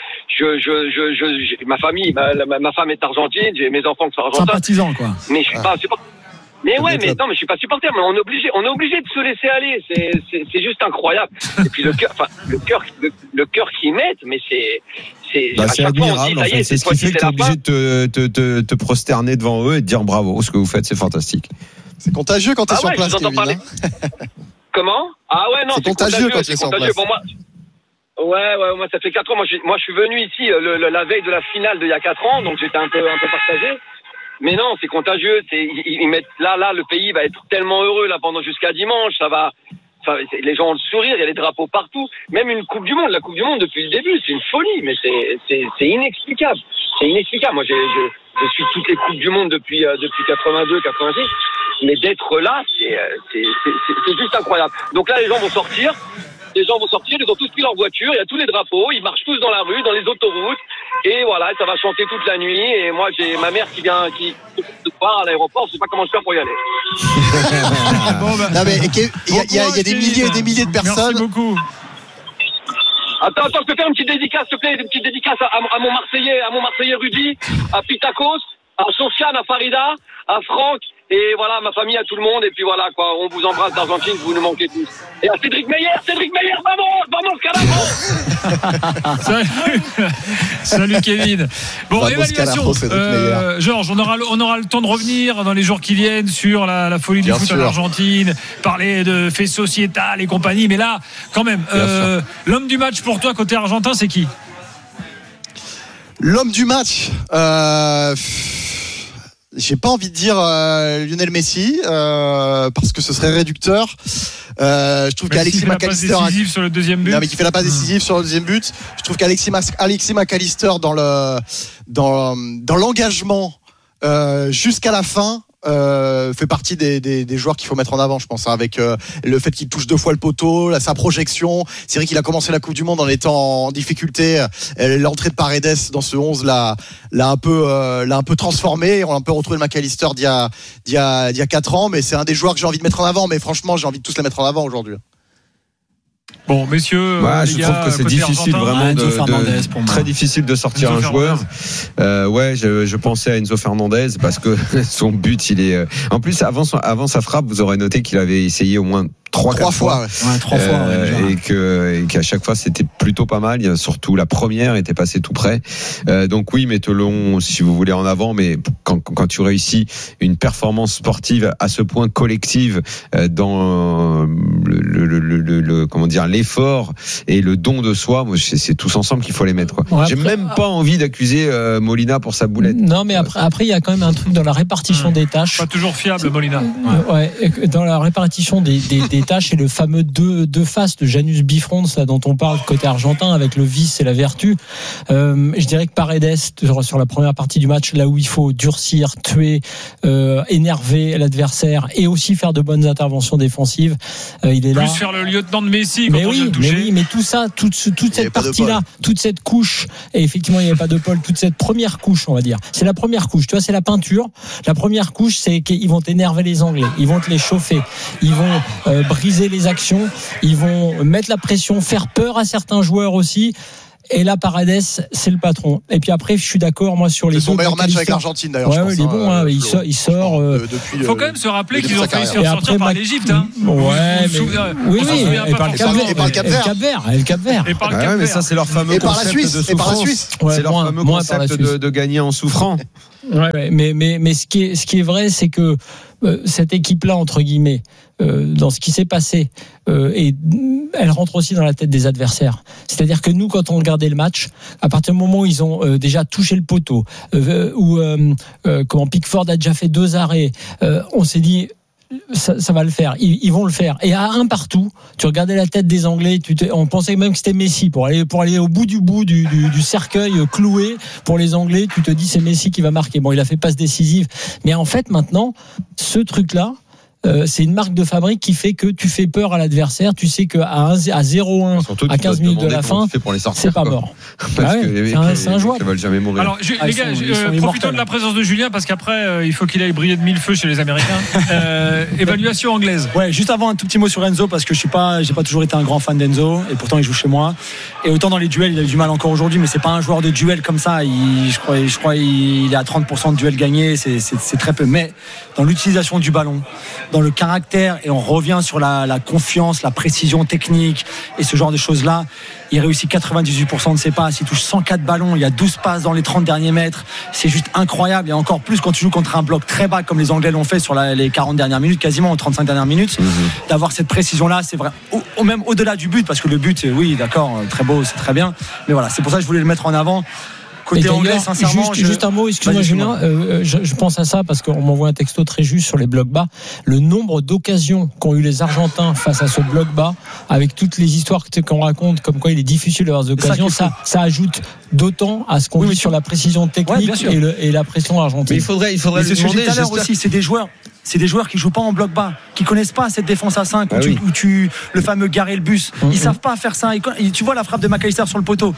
ma famille, ma femme est argentine, j'ai mes enfants qui sont argentins. Sympathisant quoi. Mais je suis pas supporter. Mais ouais, mais non, mais je suis pas supporter. Mais on est obligé de se laisser aller. C'est juste incroyable. Et puis le cœur qu'ils mettent, mais c'est admirable. En fait. C'est ce qui fait que tu es obligé de te prosterner devant eux et de dire bravo. Ce que vous faites, c'est fantastique. C'est contagieux quand tu es sur place, Kevin. Comment? Ah ouais, non, c'est contagieux quand tu es sur place. Bon, moi ça fait 4 ans. Moi je suis venu ici la veille de la finale d'il y a 4 ans, donc j'étais un peu partagé. Mais non, c'est contagieux. Ils mettent là, le pays va être tellement heureux là pendant jusqu'à dimanche. Les gens ont le sourire, il y a les drapeaux partout. Même la Coupe du Monde depuis le début, c'est une folie, mais c'est inexplicable. C'est inexplicable. Moi, je suis toutes les Coupes du Monde depuis 82, 86. Mais d'être là, c'est juste incroyable. Donc là, les gens vont sortir, ils ont tous pris leur voiture, il y a tous les drapeaux, ils marchent tous dans la rue, dans les autoroutes, et voilà, ça va chanter toute la nuit. Et moi, j'ai ma mère qui part à l'aéroport, je sais pas comment je fais pour y aller. Non mais il y a des milliers et des milliers de personnes. Merci beaucoup. Attends, je peux faire une petite dédicace, s'il te plaît, une petite dédicace à mon Marseillais Rudy, à Pitakos, à Sofiane, à Farida, à Franck, et voilà, ma famille, à tout le monde, et puis voilà, quoi, on vous embrasse d'Argentine, vous nous manquez tous. Et à Cédric Meyer, vamos, carajo! Salut Kevin. Bon, évaluation. Georges, on aura le temps de revenir dans les jours qui viennent sur la folie du foot en Argentine, parler de faits sociétal et compagnie, mais là, quand même, l'homme du match pour toi, côté argentin, c'est qui? L'homme du match, j'ai pas envie de dire Lionel Messi parce que ce serait réducteur. Je trouve qu'Alexis McAllister sur le deuxième but. Non, mais qui fait la passe décisive sur le deuxième but. Je trouve qu'Alexis McAllister dans l'engagement jusqu'à la fin fait partie des joueurs qu'il faut mettre en avant, je pense, avec le fait qu'il touche 2 fois le poteau, sa projection. C'est vrai qu'il a commencé la Coupe du Monde en étant en difficulté. L'entrée de Paredes dans ce 11 l'a un peu transformé. On a un peu retrouvé le McAllister d'il y a 4 ans, mais c'est un des joueurs que j'ai envie de mettre en avant. Mais franchement, j'ai envie de tous les mettre en avant aujourd'hui. Bon, messieurs, je trouve que c'est difficile vraiment très difficile de sortir un joueur. Je pensais à Enzo Fernandez parce que son but, il est. En plus, avant sa frappe, vous aurez noté qu'il avait essayé au moins 3 fois. Et qu'à chaque fois c'était plutôt pas mal, surtout la première était passée tout près. Donc oui, mettez-le si vous voulez en avant, mais quand tu réussis une performance sportive à ce point collective dans comment dire, l'effort et le don de soi, moi, c'est tous ensemble qu'il faut les mettre, quoi. J'ai même pas envie d'accuser Molina pour sa boulette. Non, mais après il y a quand même un truc dans la répartition des tâches. Pas toujours fiable, Molina. Dans la répartition des tâches et le fameux deux faces de Janus Bifrons dont on parle côté argentin avec le vice et la vertu. Je dirais que Paredes sur la première partie du match, là où il faut durcir, tuer, énerver l'adversaire et aussi faire de bonnes interventions défensives, il est là. Plus faire le lieutenant de Messi quand on vient le toucher. Mais tout ça, toute cette partie-là, toute cette couche, et effectivement il n'y avait pas de Paul, toute cette première couche, on va dire. C'est la première couche, tu vois, c'est la peinture. La première couche, c'est qu'ils vont t'énerver les Anglais, ils vont te les chauffer, ils vont briser les actions, ils vont mettre la pression, faire peur à certains joueurs aussi. Et là, Paredes, c'est le patron. Et puis après, je suis d'accord, moi, sur les. C'est son meilleur match avec l'Argentine, d'ailleurs. Ouais, il est bon, hein, il sort. Il faut quand même se rappeler qu'ils ont failli se faire sortir par l'Égypte. Hein. Ouais, mais. Oui, et par le Cap-Vert. Et par le Cap-Vert. Mais ça, c'est leur fameux concept de souffrance. Et par la Suisse. C'est leur fameux concept de gagner en souffrant. Ouais, mais ce qui est vrai, c'est que cette équipe-là, entre guillemets, dans ce qui s'est passé, et elle rentre aussi dans la tête des adversaires. C'est-à-dire que nous, quand on regardait le match, à partir du moment où ils ont déjà touché le poteau, où Pickford a déjà fait 2 arrêts, on s'est dit ça va le faire, ils vont le faire. Et à un partout, tu regardais la tête des Anglais, on pensait même que c'était Messi pour aller au bout du cercueil cloué pour les Anglais. Tu te dis c'est Messi qui va marquer. Bon, il a fait passe décisive, mais en fait maintenant, ce truc-là, c'est une marque de fabrique qui fait que tu fais peur à l'adversaire. Tu sais qu'à 0-1, à 15 minutes de la fin, c'est pas mort. C'est injouable. Alors, les gars, profitons de la présence de Julien parce qu'après, il faut qu'il aille briller de 1000 feux chez les Américains. Évaluation anglaise. Ouais, juste avant, un tout petit mot sur Enzo parce que j'ai pas toujours été un grand fan d'Enzo et pourtant il joue chez moi. Et autant dans les duels, il a eu du mal encore aujourd'hui, mais c'est pas un joueur de duel comme ça. Je crois il est à 30% de duels gagnés, c'est très peu. Mais dans l'utilisation du ballon, dans le caractère, et on revient sur la confiance, la précision technique et ce genre de choses-là, il réussit 98% de ses passes, il touche 104 ballons, il y a 12 passes dans les 30 derniers mètres, c'est juste incroyable. Et encore plus quand tu joues contre un bloc très bas comme les Anglais l'ont fait sur les 40 dernières minutes, quasiment aux 35 dernières minutes, d'avoir cette précision-là, c'est vrai, même au-delà du but, parce que le but, oui d'accord, très beau, c'est très bien, mais voilà, c'est pour ça que je voulais le mettre en avant. Côté anglais, sincèrement, juste un mot, excuse-moi Julien, je pense à ça parce qu'on m'envoie un texto très juste sur les blocs bas. Le nombre d'occasions qu'ont eu les Argentins face à ce bloc bas, avec toutes les histoires qu'on raconte, comme quoi il est difficile d'avoir des occasions, ça ajoute d'autant à ce qu'on dit sur la précision technique et la pression argentine. Mais il faudrait lui demander. Tout à l'heure aussi, c'est des joueurs qui jouent pas en bloc bas, qui connaissent pas cette défense à 5 le fameux garer le bus. Ils savent pas faire ça. Tu vois la frappe de McAllister sur le poteau.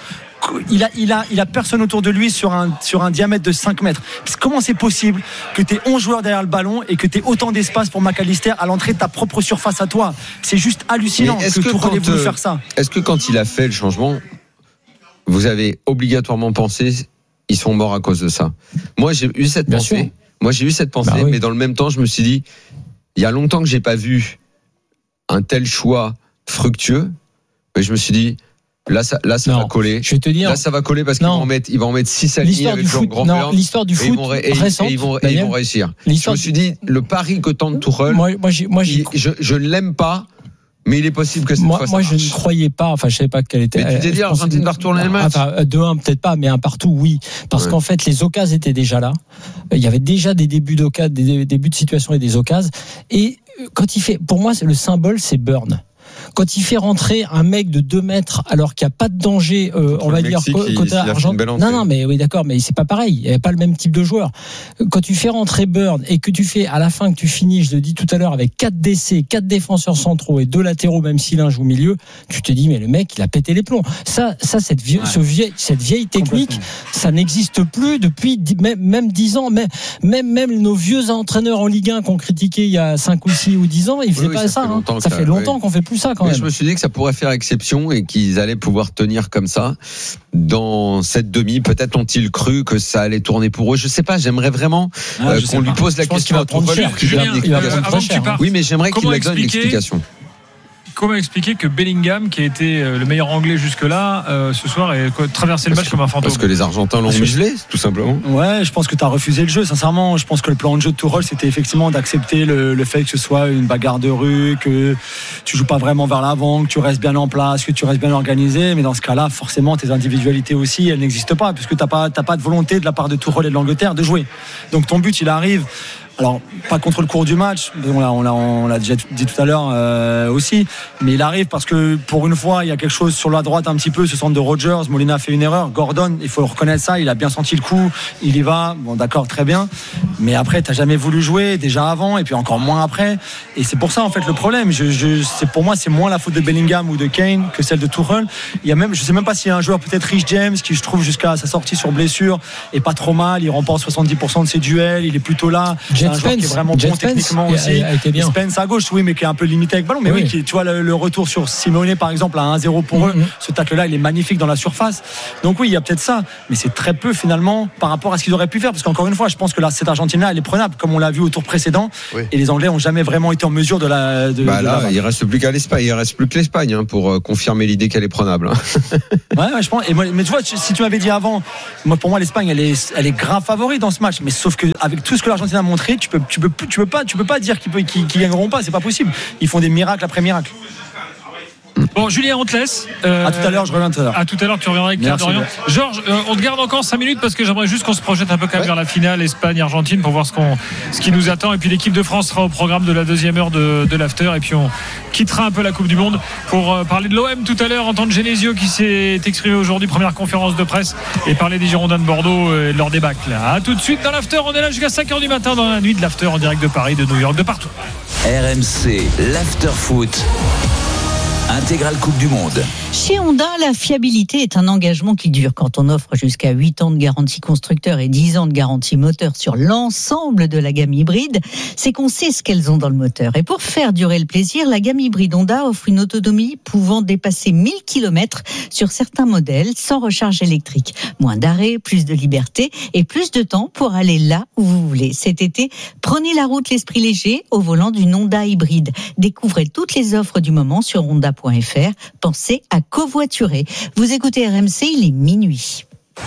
Il a personne autour de lui sur un diamètre de 5 mètres. Comment c'est possible que tu aies 11 joueurs derrière le ballon et que tu aies autant d'espace pour McAllister à l'entrée de ta propre surface à toi? C'est juste hallucinant que Tourelle ait voulu faire ça. Est-ce que quand il a fait le changement, vous avez obligatoirement pensé ils sont morts à cause de ça? Moi j'ai eu cette pensée. Mais dans le même temps je me suis dit il y a longtemps que j'ai pas vu un tel choix fructueux. Et je me suis dit là ça va coller. Je vais te dire. Là ça va coller parce qu'il va en mettre 6 alignés avec Jean Grand-Peur. L'histoire du foot récente, ils vont réussir. Je me suis dit le pari que tente Tourelle, je l'aime pas. Mais il est possible que cette fois moi je ne croyais pas, enfin je savais pas quelle était. Mais tu t'es dit Argentine va retourner le match. 2-1 peut-être pas, mais un partout oui, parce qu'en fait les occasions étaient déjà là. Il y avait déjà des débuts d'occasion, des débuts de situation et des occasions. Et quand il fait, pour moi c'est le symbole, c'est Burn. Quand il fait rentrer un mec de 2 mètres alors qu'il n'y a pas de danger, on va dire côté argentin. Non, mais oui, d'accord, mais c'est pas pareil. Il n'y avait pas le même type de joueur. Quand tu fais rentrer Burn et que tu fais à la fin que tu finis, je le dis tout à l'heure, avec 4 DC, 4 défenseurs centraux et 2 latéraux, même si l'un joue au milieu, tu te dis mais le mec il a pété les plombs. Cette vieille technique, ça n'existe plus depuis même 10 ans. Même nos vieux entraîneurs en Ligue 1 qu'on critiquait il y a 5 ou 6 ou 10 ans, ils faisaient pas ça. Ça fait longtemps qu'on fait plus ça. Mais je me suis dit que ça pourrait faire exception et qu'ils allaient pouvoir tenir comme ça dans cette demi. Peut-être ont-ils cru que ça allait tourner pour eux. Je sais pas. J'aimerais vraiment qu'on lui pose la question à Tourelle. Oui, mais j'aimerais qu'il me donne l'explication. Comment expliquer que Bellingham, qui a été le meilleur anglais jusque-là, ce soir, ait traversé le match comme un fantôme? Parce que les Argentins l'ont muselé, tout simplement. Ouais, je pense que tu as refusé le jeu. Sincèrement, je pense que le plan de jeu de Tourelle, c'était effectivement d'accepter le fait que ce soit une bagarre de rue, que tu joues pas vraiment vers l'avant, que tu restes bien en place, que tu restes bien organisé. Mais dans ce cas-là, forcément, tes individualités aussi, elles n'existent pas, puisque t'as pas de volonté de la part de Tourelle et de l'Angleterre de jouer. Donc ton but, il arrive. Alors, pas contre le cours du match, on l'a déjà dit tout à l'heure aussi, mais il arrive parce que pour une fois, il y a quelque chose sur la droite un petit peu, ce centre de Rodgers. Molina fait une erreur. Gordon, il faut reconnaître ça, il a bien senti le coup, il y va. Bon, d'accord, très bien. Mais après, t'as jamais voulu jouer déjà avant et puis encore moins après. Et c'est pour ça en fait le problème. Pour moi, c'est moins la faute de Bellingham ou de Kane que celle de Tuchel. Je sais même pas s'il y a un joueur, peut-être Rich James, qui je trouve jusqu'à sa sortie sur blessure est pas trop mal. Il remporte 70% de ses duels. Il est plutôt là. C'est un joueur qui est vraiment bon techniquement aussi. Spence à gauche, oui, mais qui est un peu limité avec ballon. Mais oui, tu vois le retour sur Simeone par exemple à 1-0 pour eux. Ce tacle-là, il est magnifique dans la surface. Donc oui, il y a peut-être ça, mais c'est très peu finalement par rapport à ce qu'ils auraient pu faire. Parce qu'encore une fois, je pense que cette Argentine-là, elle est prenable, comme on l'a vu au tour précédent. Et les Anglais ont jamais vraiment été en mesure de la. Il reste plus qu'à l'Espagne. Il reste plus que l'Espagne pour confirmer l'idée qu'elle est prenable. Ouais, je pense. Mais tu vois, si tu m'avais dit avant, pour moi l'Espagne, elle est grave favorite dans ce match. Mais sauf que avec tout ce que l'Argentine a montré, tu peux pas dire qu'ils gagneront pas. C'est pas possible. Ils font des miracles après miracles. Bon, Julien, on te laisse. À tout à l'heure, je reviens tout à l'heure. À tout à l'heure, tu reviendras avec Pierre Dorian. Georges, on te garde encore 5 minutes parce que j'aimerais juste qu'on se projette un peu quand même vers la finale Espagne-Argentine pour voir ce qui nous attend. Et puis l'équipe de France sera au programme de la deuxième heure de l'after. Et puis on quittera un peu la Coupe du Monde pour parler de l'OM tout à l'heure. Entendre Genesio qui s'est exprimé aujourd'hui, première conférence de presse, et parler des Girondins de Bordeaux et de leur débâcle. À tout de suite dans l'after. On est là jusqu'à 5h du matin dans la nuit de l'after en direct de Paris, de New York, de partout. RMC, l'after foot. Intégrale Coupe du Monde. Chez Honda, la fiabilité est un engagement qui dure. Quand on offre jusqu'à 8 ans de garantie constructeur et 10 ans de garantie moteur sur l'ensemble de la gamme hybride, c'est qu'on sait ce qu'elles ont dans le moteur. Et pour faire durer le plaisir, la gamme hybride Honda offre une autonomie pouvant dépasser 1000 km sur certains modèles sans recharge électrique. Moins d'arrêt, plus de liberté et plus de temps pour aller là où vous voulez. Cet été, prenez la route l'esprit léger au volant d'une Honda hybride. Découvrez toutes les offres du moment sur honda.fr. Pensez à covoiturer. Vous écoutez RMC, il est minuit.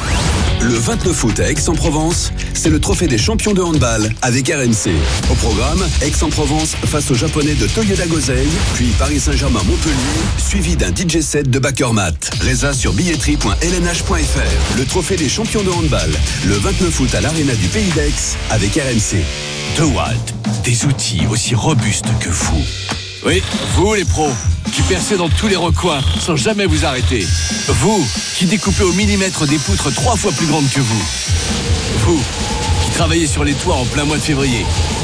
Le 29 août à Aix-en-Provence, c'est le trophée des champions de handball avec RMC. Au programme, Aix-en-Provence face aux Japonais de Toyoda Gosei, puis Paris Saint-Germain-Montpellier, suivi d'un DJ set de Backermat. Résa sur billetterie.lnh.fr. Le trophée des champions de handball, le 29 août à l'Arena du Pays d'Aix avec RMC. DeWalt, des outils aussi robustes que vous. Oui, vous les pros, qui percez dans tous les recoins sans jamais vous arrêter. Vous, qui découpez au millimètre des poutres 3 fois plus grandes que vous. Vous, qui travaillez sur les toits en plein mois de février.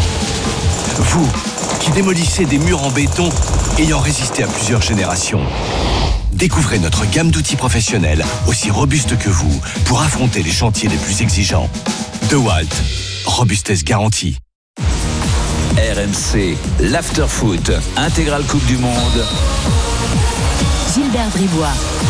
Vous, qui démolissez des murs en béton ayant résisté à plusieurs générations. Découvrez notre gamme d'outils professionnels aussi robustes que vous pour affronter les chantiers les plus exigeants. DeWalt, robustesse garantie. RMC, l'after-foot, intégrale Coupe du Monde. Gilbert Bribois.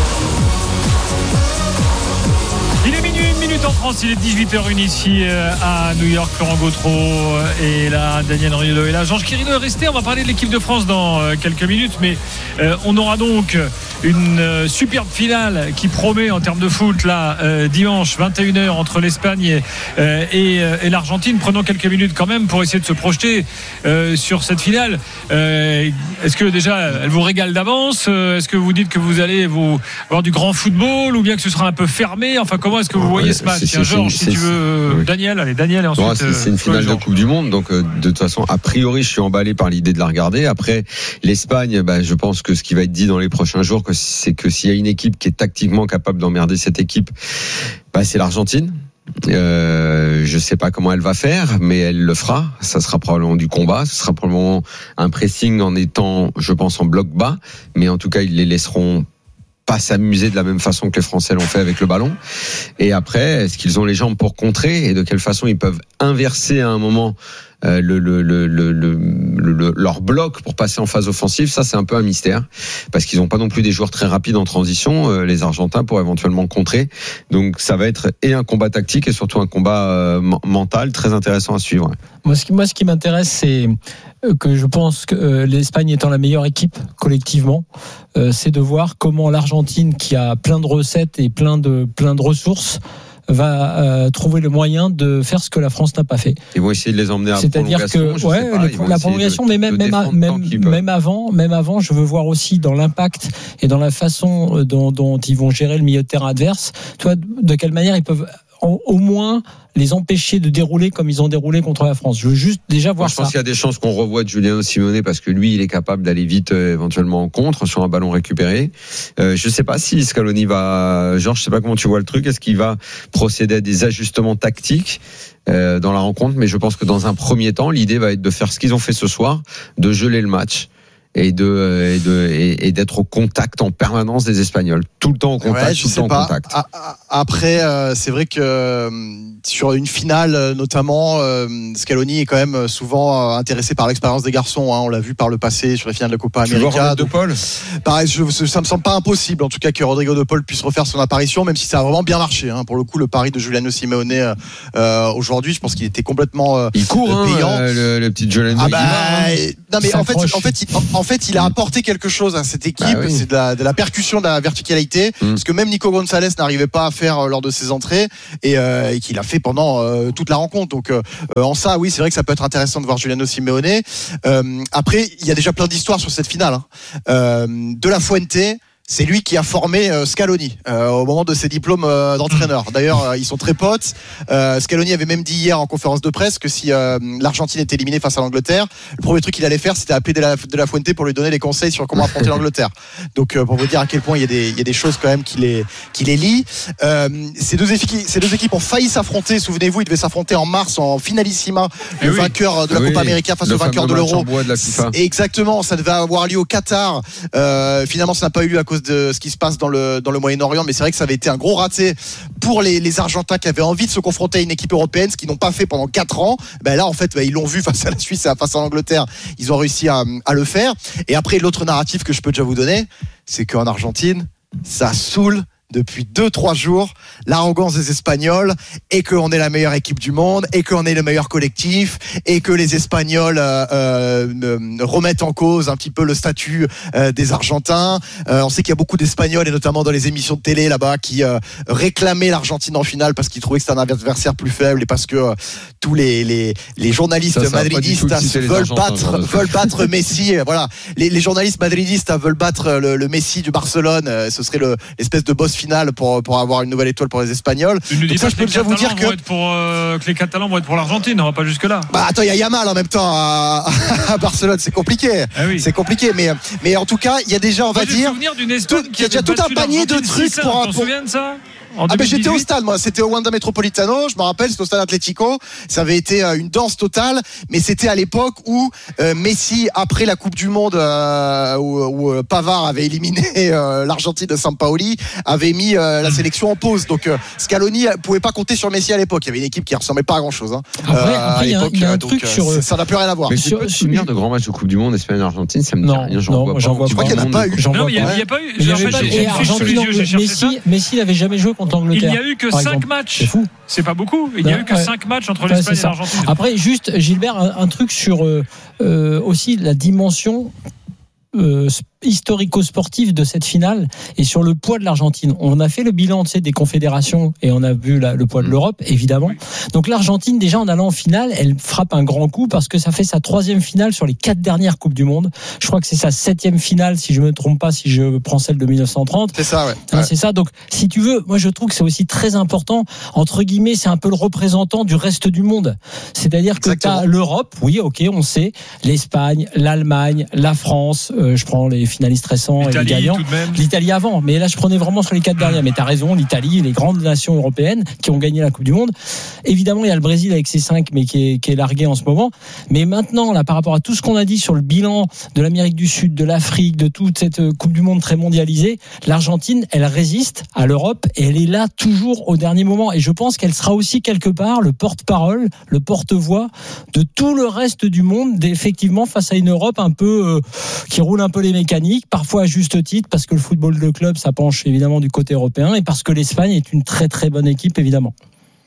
Il est minuit, 1 minute en France, il est 18h01 ici à New York. Florent Gautreau est là, Daniel Riolo est là, Georges Quirino est resté. On va parler de l'équipe de France dans quelques minutes, mais on aura donc une superbe finale qui promet en termes de foot là dimanche 21h entre l'Espagne et l'Argentine. Prenons quelques minutes quand même pour essayer de se projeter sur cette finale. Est-ce que déjà elle vous régale d'avance? Est-ce que vous dites que vous allez avoir du grand football ou bien que ce sera un peu fermé? Enfin, comment est-ce que vous voyez ce match? Georges, si tu veux. Oui. Daniel et ensuite. C'est une finale de Coupe du Monde, donc de toute façon, a priori, je suis emballé par l'idée de la regarder. Après, l'Espagne, je pense que ce qui va être dit dans les prochains jours, c'est que s'il y a une équipe qui est tactiquement capable d'emmerder cette équipe, c'est l'Argentine. Je sais pas comment elle va faire, mais elle le fera. Ça sera probablement du combat, ce sera probablement un pressing en étant, je pense, en bloc bas, mais en tout cas, ils les laisseront pas s'amuser de la même façon que les Français l'ont fait avec le ballon. Et après, est-ce qu'ils ont les jambes pour contrer et de quelle façon ils peuvent inverser à un moment leur bloc pour passer en phase offensive? Ça, c'est un peu un mystère parce qu'ils n'ont pas non plus des joueurs très rapides en transition, les Argentins, pour éventuellement contrer. Donc ça va être et un combat tactique et surtout un combat mental très intéressant à suivre. Moi, ce qui m'intéresse, c'est que je pense que l'Espagne étant la meilleure équipe collectivement, c'est de voir comment l'Argentine, qui a plein de recettes et plein de ressources, va trouver le moyen de faire ce que la France n'a pas fait. Ils vont essayer de les emmener à la prolongation. C'est-à-dire que la prolongation, mais même avant, je veux voir aussi dans l'impact et dans la façon dont ils vont gérer le milieu de terrain adverse. Toi, de quelle manière ils peuvent au moins les empêcher de dérouler comme ils ont déroulé contre la France. Je veux juste déjà voir ça. Je pense qu'il y a des chances qu'on revoie de Giuliano Simeone parce que lui, il est capable d'aller vite éventuellement en contre sur un ballon récupéré. Je sais pas si Scaloni va... Georges, je sais pas comment tu vois le truc. Est-ce qu'il va procéder à des ajustements tactiques dans la rencontre? Mais je pense que dans un premier temps, l'idée va être de faire ce qu'ils ont fait ce soir, de geler le match. Et d'être au contact en permanence des Espagnols, tout le temps au contact, tout le temps au contact. Après, c'est vrai que sur une finale, notamment, Scaloni est quand même souvent intéressé par l'expérience des garçons. On l'a vu par le passé sur les finales de la Copa América. De Paul. Pareil, ça me semble pas impossible, en tout cas, que Rodrigo de Paul puisse refaire son apparition, même si ça a vraiment bien marché. Pour le coup, le pari de Giuliano Simeone aujourd'hui, je pense qu'il était complètement il court, payant. Le petit Giuliano. Non, mais en fait, il a apporté quelque chose à cette équipe. Oui. C'est de la percussion, de la verticalité, parce que même Nico Gonzalez n'arrivait pas à faire lors de ses entrées et qu'il a fait pendant toute la rencontre. Donc en ça, oui, c'est vrai que ça peut être intéressant de voir Giuliano Simeone. Après, il y a déjà plein d'histoires sur cette finale. De la Fuente, c'est lui qui a formé Scaloni au moment de ses diplômes d'entraîneur. D'ailleurs, ils sont très potes. Scaloni avait même dit hier en conférence de presse que si l'Argentine était éliminée face à l'Angleterre, le premier truc qu'il allait faire, c'était appeler De La Fuente pour lui donner les conseils sur comment affronter l'Angleterre. Donc, pour vous dire à quel point il y a des choses quand même qui les lient. Ces deux équipes ont failli s'affronter. Souvenez-vous, ils devaient s'affronter en mars en finalissima. Le vainqueur de la Copa América face au vainqueur de l'Euro. Exactement, ça devait avoir lieu au Qatar. Finalement, ça n'a pas eu lieu à cause de ce qui se passe dans le Moyen-Orient, mais c'est vrai que ça avait été un gros raté pour les Argentins qui avaient envie de se confronter à une équipe européenne, ce qu'ils n'ont pas fait pendant 4 ans. Là, en fait, ils l'ont vu face à la Suisse et face à l'Angleterre, ils ont réussi à le faire. Et après, l'autre narratif que je peux déjà vous donner, c'est qu'en Argentine, ça saoule depuis 2-3 jours l'arrogance des Espagnols et qu'on est la meilleure équipe du monde et qu'on est le meilleur collectif et que les Espagnols remettent en cause un petit peu le statut des Argentins. On sait qu'il y a beaucoup d'Espagnols et notamment dans les émissions de télé là-bas qui réclamaient l'Argentine en finale parce qu'ils trouvaient que c'était un adversaire plus faible et parce que tous les journalistes madridistes veulent battre Messi. Voilà, les journalistes madridistes veulent battre le Messi du Barcelone. Ce serait l'espèce de boss finale pour avoir une nouvelle étoile pour les Espagnols. Donc ça, je peux déjà vous dire que les Catalans vont être pour l'Argentine, on va pas jusque là. Attends, il y a Yamal en même temps à Barcelone, c'est compliqué. Oui. C'est compliqué, mais en tout cas, il y a déjà, on va dire, il y a déjà tout un panier de trucs pour. Tu te souviens de ça? J'étais au stade, moi. C'était au Wanda Metropolitano. Je me rappelle, c'était au stade Atlético. Ça avait été une danse totale. Mais c'était à l'époque où Messi, après la Coupe du Monde, où Pavard avait éliminé l'Argentine de Sampaoli, avait mis la sélection en pause. Donc Scaloni pouvait pas compter sur Messi à l'époque. Il y avait une équipe qui ressemblait pas à grand chose. Après, il y a un truc sur ça n'a plus rien à voir. Mais je peux te souvenir de grands matchs de Coupe du Monde Espagne-Argentine, ça me dit rien. J'en vois pas. Je crois qu'il n'y en a pas eu. Non, il n'y a pas eu. Messi n'avait jamais joué contre l'Angleterre. Il n'y a eu que 5 matchs. C'est fou. C'est pas beaucoup. Il n'y a eu que 5 matchs entre l'Espagne et l'Argentine. Après, juste, Gilbert, un truc sur aussi la dimension historico-sportif de cette finale et sur le poids de l'Argentine. On a fait le bilan des confédérations et on a vu le poids de l'Europe, évidemment. Oui. Donc l'Argentine, déjà en allant en finale, elle frappe un grand coup parce que ça fait sa 3e finale sur les 4 dernières Coupes du Monde. Je crois que c'est sa 7e finale, si je me trompe pas, si je prends celle de 1930. C'est ça, ouais. C'est ça. Donc, si tu veux, moi je trouve que c'est aussi très important. Entre guillemets, c'est un peu le représentant du reste du monde. C'est-à-dire que tu as l'Europe, oui, ok, on sait, l'Espagne, l'Allemagne, la France, je prends les finalistes récents et les gagnants. L'Italie avant, mais là je prenais vraiment sur les 4 dernières. Mais t'as raison, l'Italie, les grandes nations européennes qui ont gagné la Coupe du Monde. Évidemment, il y a le Brésil avec ses 5, mais qui est largué en ce moment. Mais maintenant, là, par rapport à tout ce qu'on a dit sur le bilan de l'Amérique du Sud, de l'Afrique, de toute cette Coupe du Monde très mondialisée, l'Argentine, elle résiste à l'Europe et elle est là toujours au dernier moment. Et je pense qu'elle sera aussi quelque part le porte-parole, le porte-voix de tout le reste du monde, effectivement, face à une Europe un peu qui roule un peu les mécaniques, parfois à juste titre, parce que le football de club, ça penche évidemment du côté européen, et parce que l'Espagne est une très très bonne équipe, évidemment.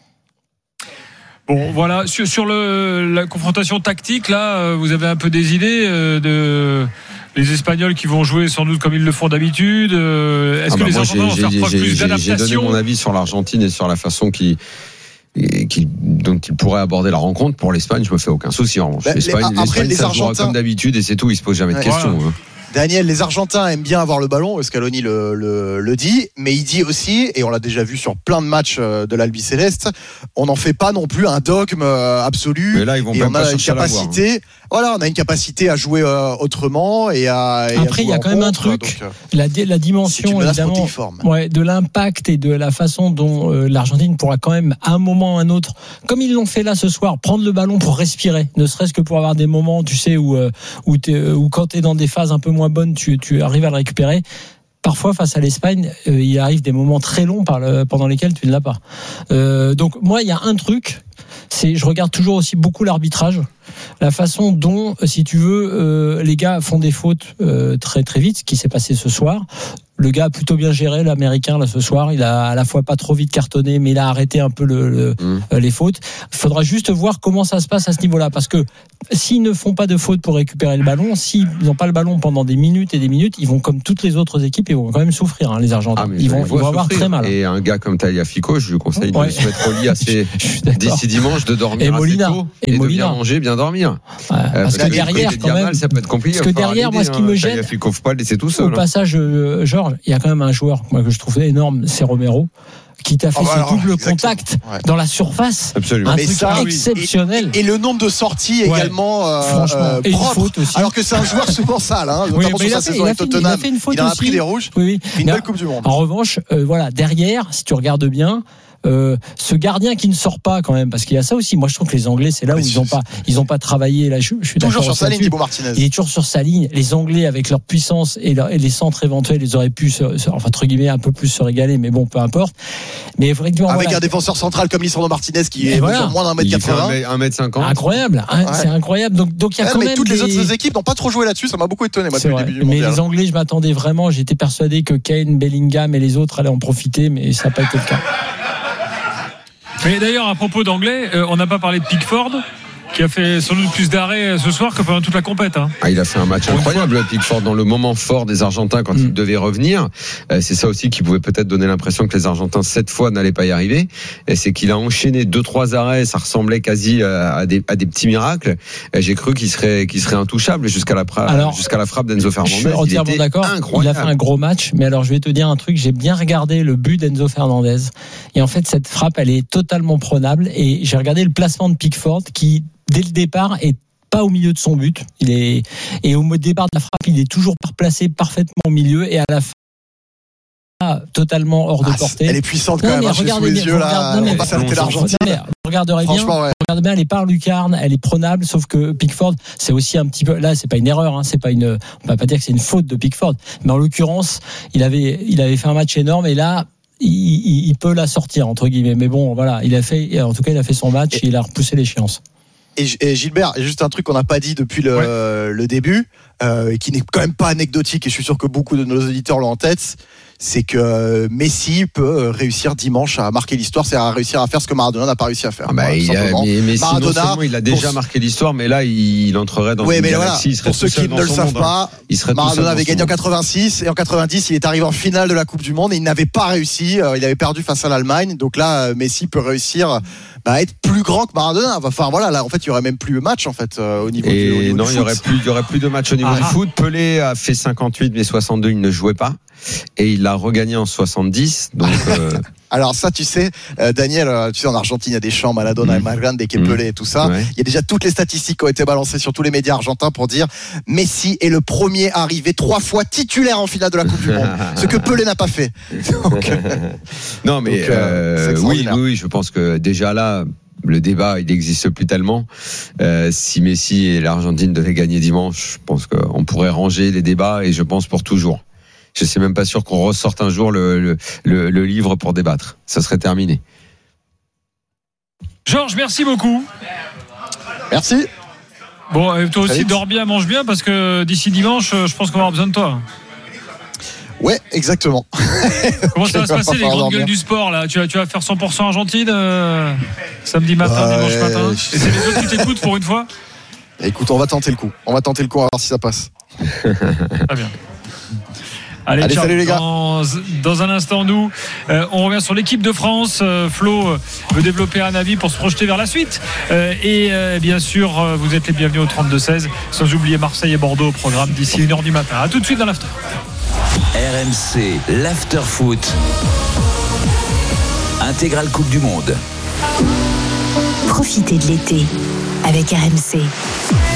Bon, voilà, sur la confrontation tactique, là, vous avez un peu des idées de les Espagnols qui vont jouer sans doute comme ils le font d'habitude. Est-ce que les Argentins vont faire preuve plus d'adaptation ? J'ai donné mon avis sur l'Argentine et sur la façon dont il pourrait aborder la rencontre. Pour l'Espagne, je me fais aucun souci. En revanche, l'Espagne, ça jouera comme d'habitude et c'est tout. Il se pose jamais de questions. Daniel, les Argentins aiment bien avoir le ballon, Scaloni le dit, mais il dit aussi, et on l'a déjà vu sur plein de matchs de l'Albi Céleste, on n'en fait pas non plus un dogme absolu. Mais là, ils vont et même on pas a une chercher à l'avoir, capacité, voilà, on a une capacité à jouer autrement et à. Après, il y a quand même un truc, la dimension évidemment, de l'impact et de la façon dont l'Argentine pourra quand même, à un moment ou à un autre, comme ils l'ont fait là ce soir, prendre le ballon pour respirer, ne serait-ce que pour avoir des moments, tu sais, où quand tu es dans des phases un peu moins bonnes, tu arrives à le récupérer. Parfois, face à l'Espagne, il arrive des moments très longs pendant lesquels tu ne l'as pas. Donc, moi, il y a un truc, je regarde toujours aussi beaucoup l'arbitrage, la façon dont, si tu veux, les gars font des fautes très très vite, ce qui s'est passé ce soir. Le gars a plutôt bien géré, l'Américain, là, ce soir. Il a à la fois pas trop vite cartonné, mais il a arrêté un peu les fautes. Il faudra juste voir comment ça se passe à ce niveau-là. Parce que s'ils ne font pas de fautes pour récupérer le ballon, s'ils n'ont pas le ballon pendant des minutes et des minutes, ils vont, comme toutes les autres équipes, ils vont quand même souffrir, les Argentins. Ils vont avoir très mal. Et un gars comme Tagliafico, je lui conseille de se mettre au lit d'ici dimanche, de dormir assez tôt et de bien manger, bien dormir. Parce que derrière, quand même, ça peut être compliqué. Parce que derrière, moi, ce qui me gêne, Tagliafico, faut pas le laisser tout seul. Au passage, Georges, il y a quand même un joueur que je trouve énorme, c'est Romero, qui t'a fait ce double contact dans la surface. Absolument. Un truc exceptionnel. Et le nombre de sorties également propre. Alors que c'est un joueur souvent sale. Notamment sur sa saison avec Tottenham. Il en a pris des rouges. Oui. Une belle Coupe du Monde. En revanche, derrière, si tu regardes bien, ce gardien qui ne sort pas quand même, parce qu'il y a ça aussi. Moi, je trouve que les Anglais, c'est là où ils ont pas travaillé. Là, je suis toujours sur sa ligne, Dibu Martinez. Il est toujours sur sa ligne. Les Anglais, avec leur puissance et les centres éventuels, ils auraient pu, entre guillemets, un peu plus se régaler. Mais bon, peu importe. Mais effectivement, avec un défenseur central comme Lisandro Martinez qui est moins d'1m80, 1m50. Incroyable, c'est incroyable. Donc il y a quand même. Toutes les autres équipes n'ont pas trop joué là-dessus. Ça m'a beaucoup étonné. Moi, depuis le début du mondial. Mais les Anglais, je m'attendais vraiment. J'étais persuadé que Kane, Bellingham et les autres allaient en profiter, mais ça n'a pas été le cas. Mais d'ailleurs, à propos d'anglais, on n'a pas parlé de Pickford, qui a fait sans doute plus d'arrêts ce soir que pendant toute la compète. Il a fait un match incroyable, Pickford, dans le moment fort des Argentins quand il devait revenir. C'est ça aussi qui pouvait peut-être donner l'impression que les Argentins, cette fois, n'allaient pas y arriver. Et c'est qu'il a enchaîné 2-3 arrêts, ça ressemblait quasi à des petits miracles. Et j'ai cru qu'il serait intouchable jusqu'à la frappe d'Enzo Fernandez. Je suis entièrement d'accord. Incroyable. Il a fait un gros match, mais alors je vais te dire un truc, j'ai bien regardé le but d'Enzo Fernandez. Et en fait, cette frappe, elle est totalement prenable. Et j'ai regardé le placement de Pickford qui, dès le départ, est pas au milieu de son but. Et au départ de la frappe, il est toujours placé parfaitement au milieu et à la fin, totalement hors de portée. Elle est puissante quand même. Regardez les yeux là. On va s'arrêter l'Argentine. Regarderez bien. Regardez bien, elle est par lucarne, elle est prenable. Sauf que Pickford, c'est aussi un petit peu. Là, c'est pas une erreur. C'est pas une. On va pas dire que c'est une faute de Pickford. Mais en l'occurrence, il avait fait un match énorme et là. Il peut la sortir entre guillemets. Mais bon, voilà, il a fait son match et il a repoussé l'échéance. Et Gilbert, juste un truc qu'on n'a pas dit depuis le début, et qui n'est quand même pas anecdotique, et je suis sûr que beaucoup de nos auditeurs l'ont en tête, c'est que Messi peut réussir dimanche à marquer l'histoire, c'est à réussir à faire ce que Maradona n'a pas réussi à faire. Messi, Maradona, il a déjà marqué l'histoire, mais là, il entrerait dans une galaxie. Pour ceux qui ne le savent pas, Maradona avait gagné en 86, et en 90, il est arrivé en finale de la Coupe du Monde, et il n'avait pas réussi, il avait perdu face à l'Allemagne, donc là, Messi peut réussir à être plus grand que Maradona. Enfin voilà, là, en fait, il y aurait même plus de match, en fait, au niveau du foot. Il y aurait plus de match au niveau du foot. Pelé a fait 58, mais 62, il ne jouait pas. Et il l'a regagné en 70. Donc, Alors ça, tu sais, Daniel, tu sais, en Argentine, il y a des chants, Maradona, Margrande, Pelé et tout ça. Ouais. Il y a déjà toutes les statistiques qui ont été balancées sur tous les médias argentins pour dire Messi est le premier arrivé 3 fois titulaire en finale de la Coupe du Monde. Ce que Pelé n'a pas fait. Donc, non, mais oui, je pense que déjà là, le débat, il n'existe plus tellement. Si Messi et l'Argentine devaient gagner dimanche, je pense qu'on pourrait ranger les débats et je pense pour toujours. Je ne suis même pas sûr qu'on ressorte un jour le livre pour débattre. Ça serait terminé. Georges, merci beaucoup. Merci. Bon, et toi aussi, dors bien, mange bien, parce que d'ici dimanche, je pense qu'on va avoir besoin de toi. Ouais, exactement. Comment ça va se passer, les grandes gueules du sport là ? Tu vas faire 100% Argentine samedi matin, dimanche matin. Et c'est les autres qui t'écoutent pour une fois ? Écoute, on va tenter le coup. On va voir si ça passe. Très bien. Allez, ciao. Salut les gars. Dans un instant, nous, on revient sur l'équipe de France. Flo veut développer un avis pour se projeter vers la suite. Et bien sûr, vous êtes les bienvenus au 32-16. Sans oublier Marseille et Bordeaux au programme d'ici 1h du matin. A tout de suite dans l'after. RMC, l'after foot. Intégrale Coupe du Monde. Profitez de l'été avec RMC.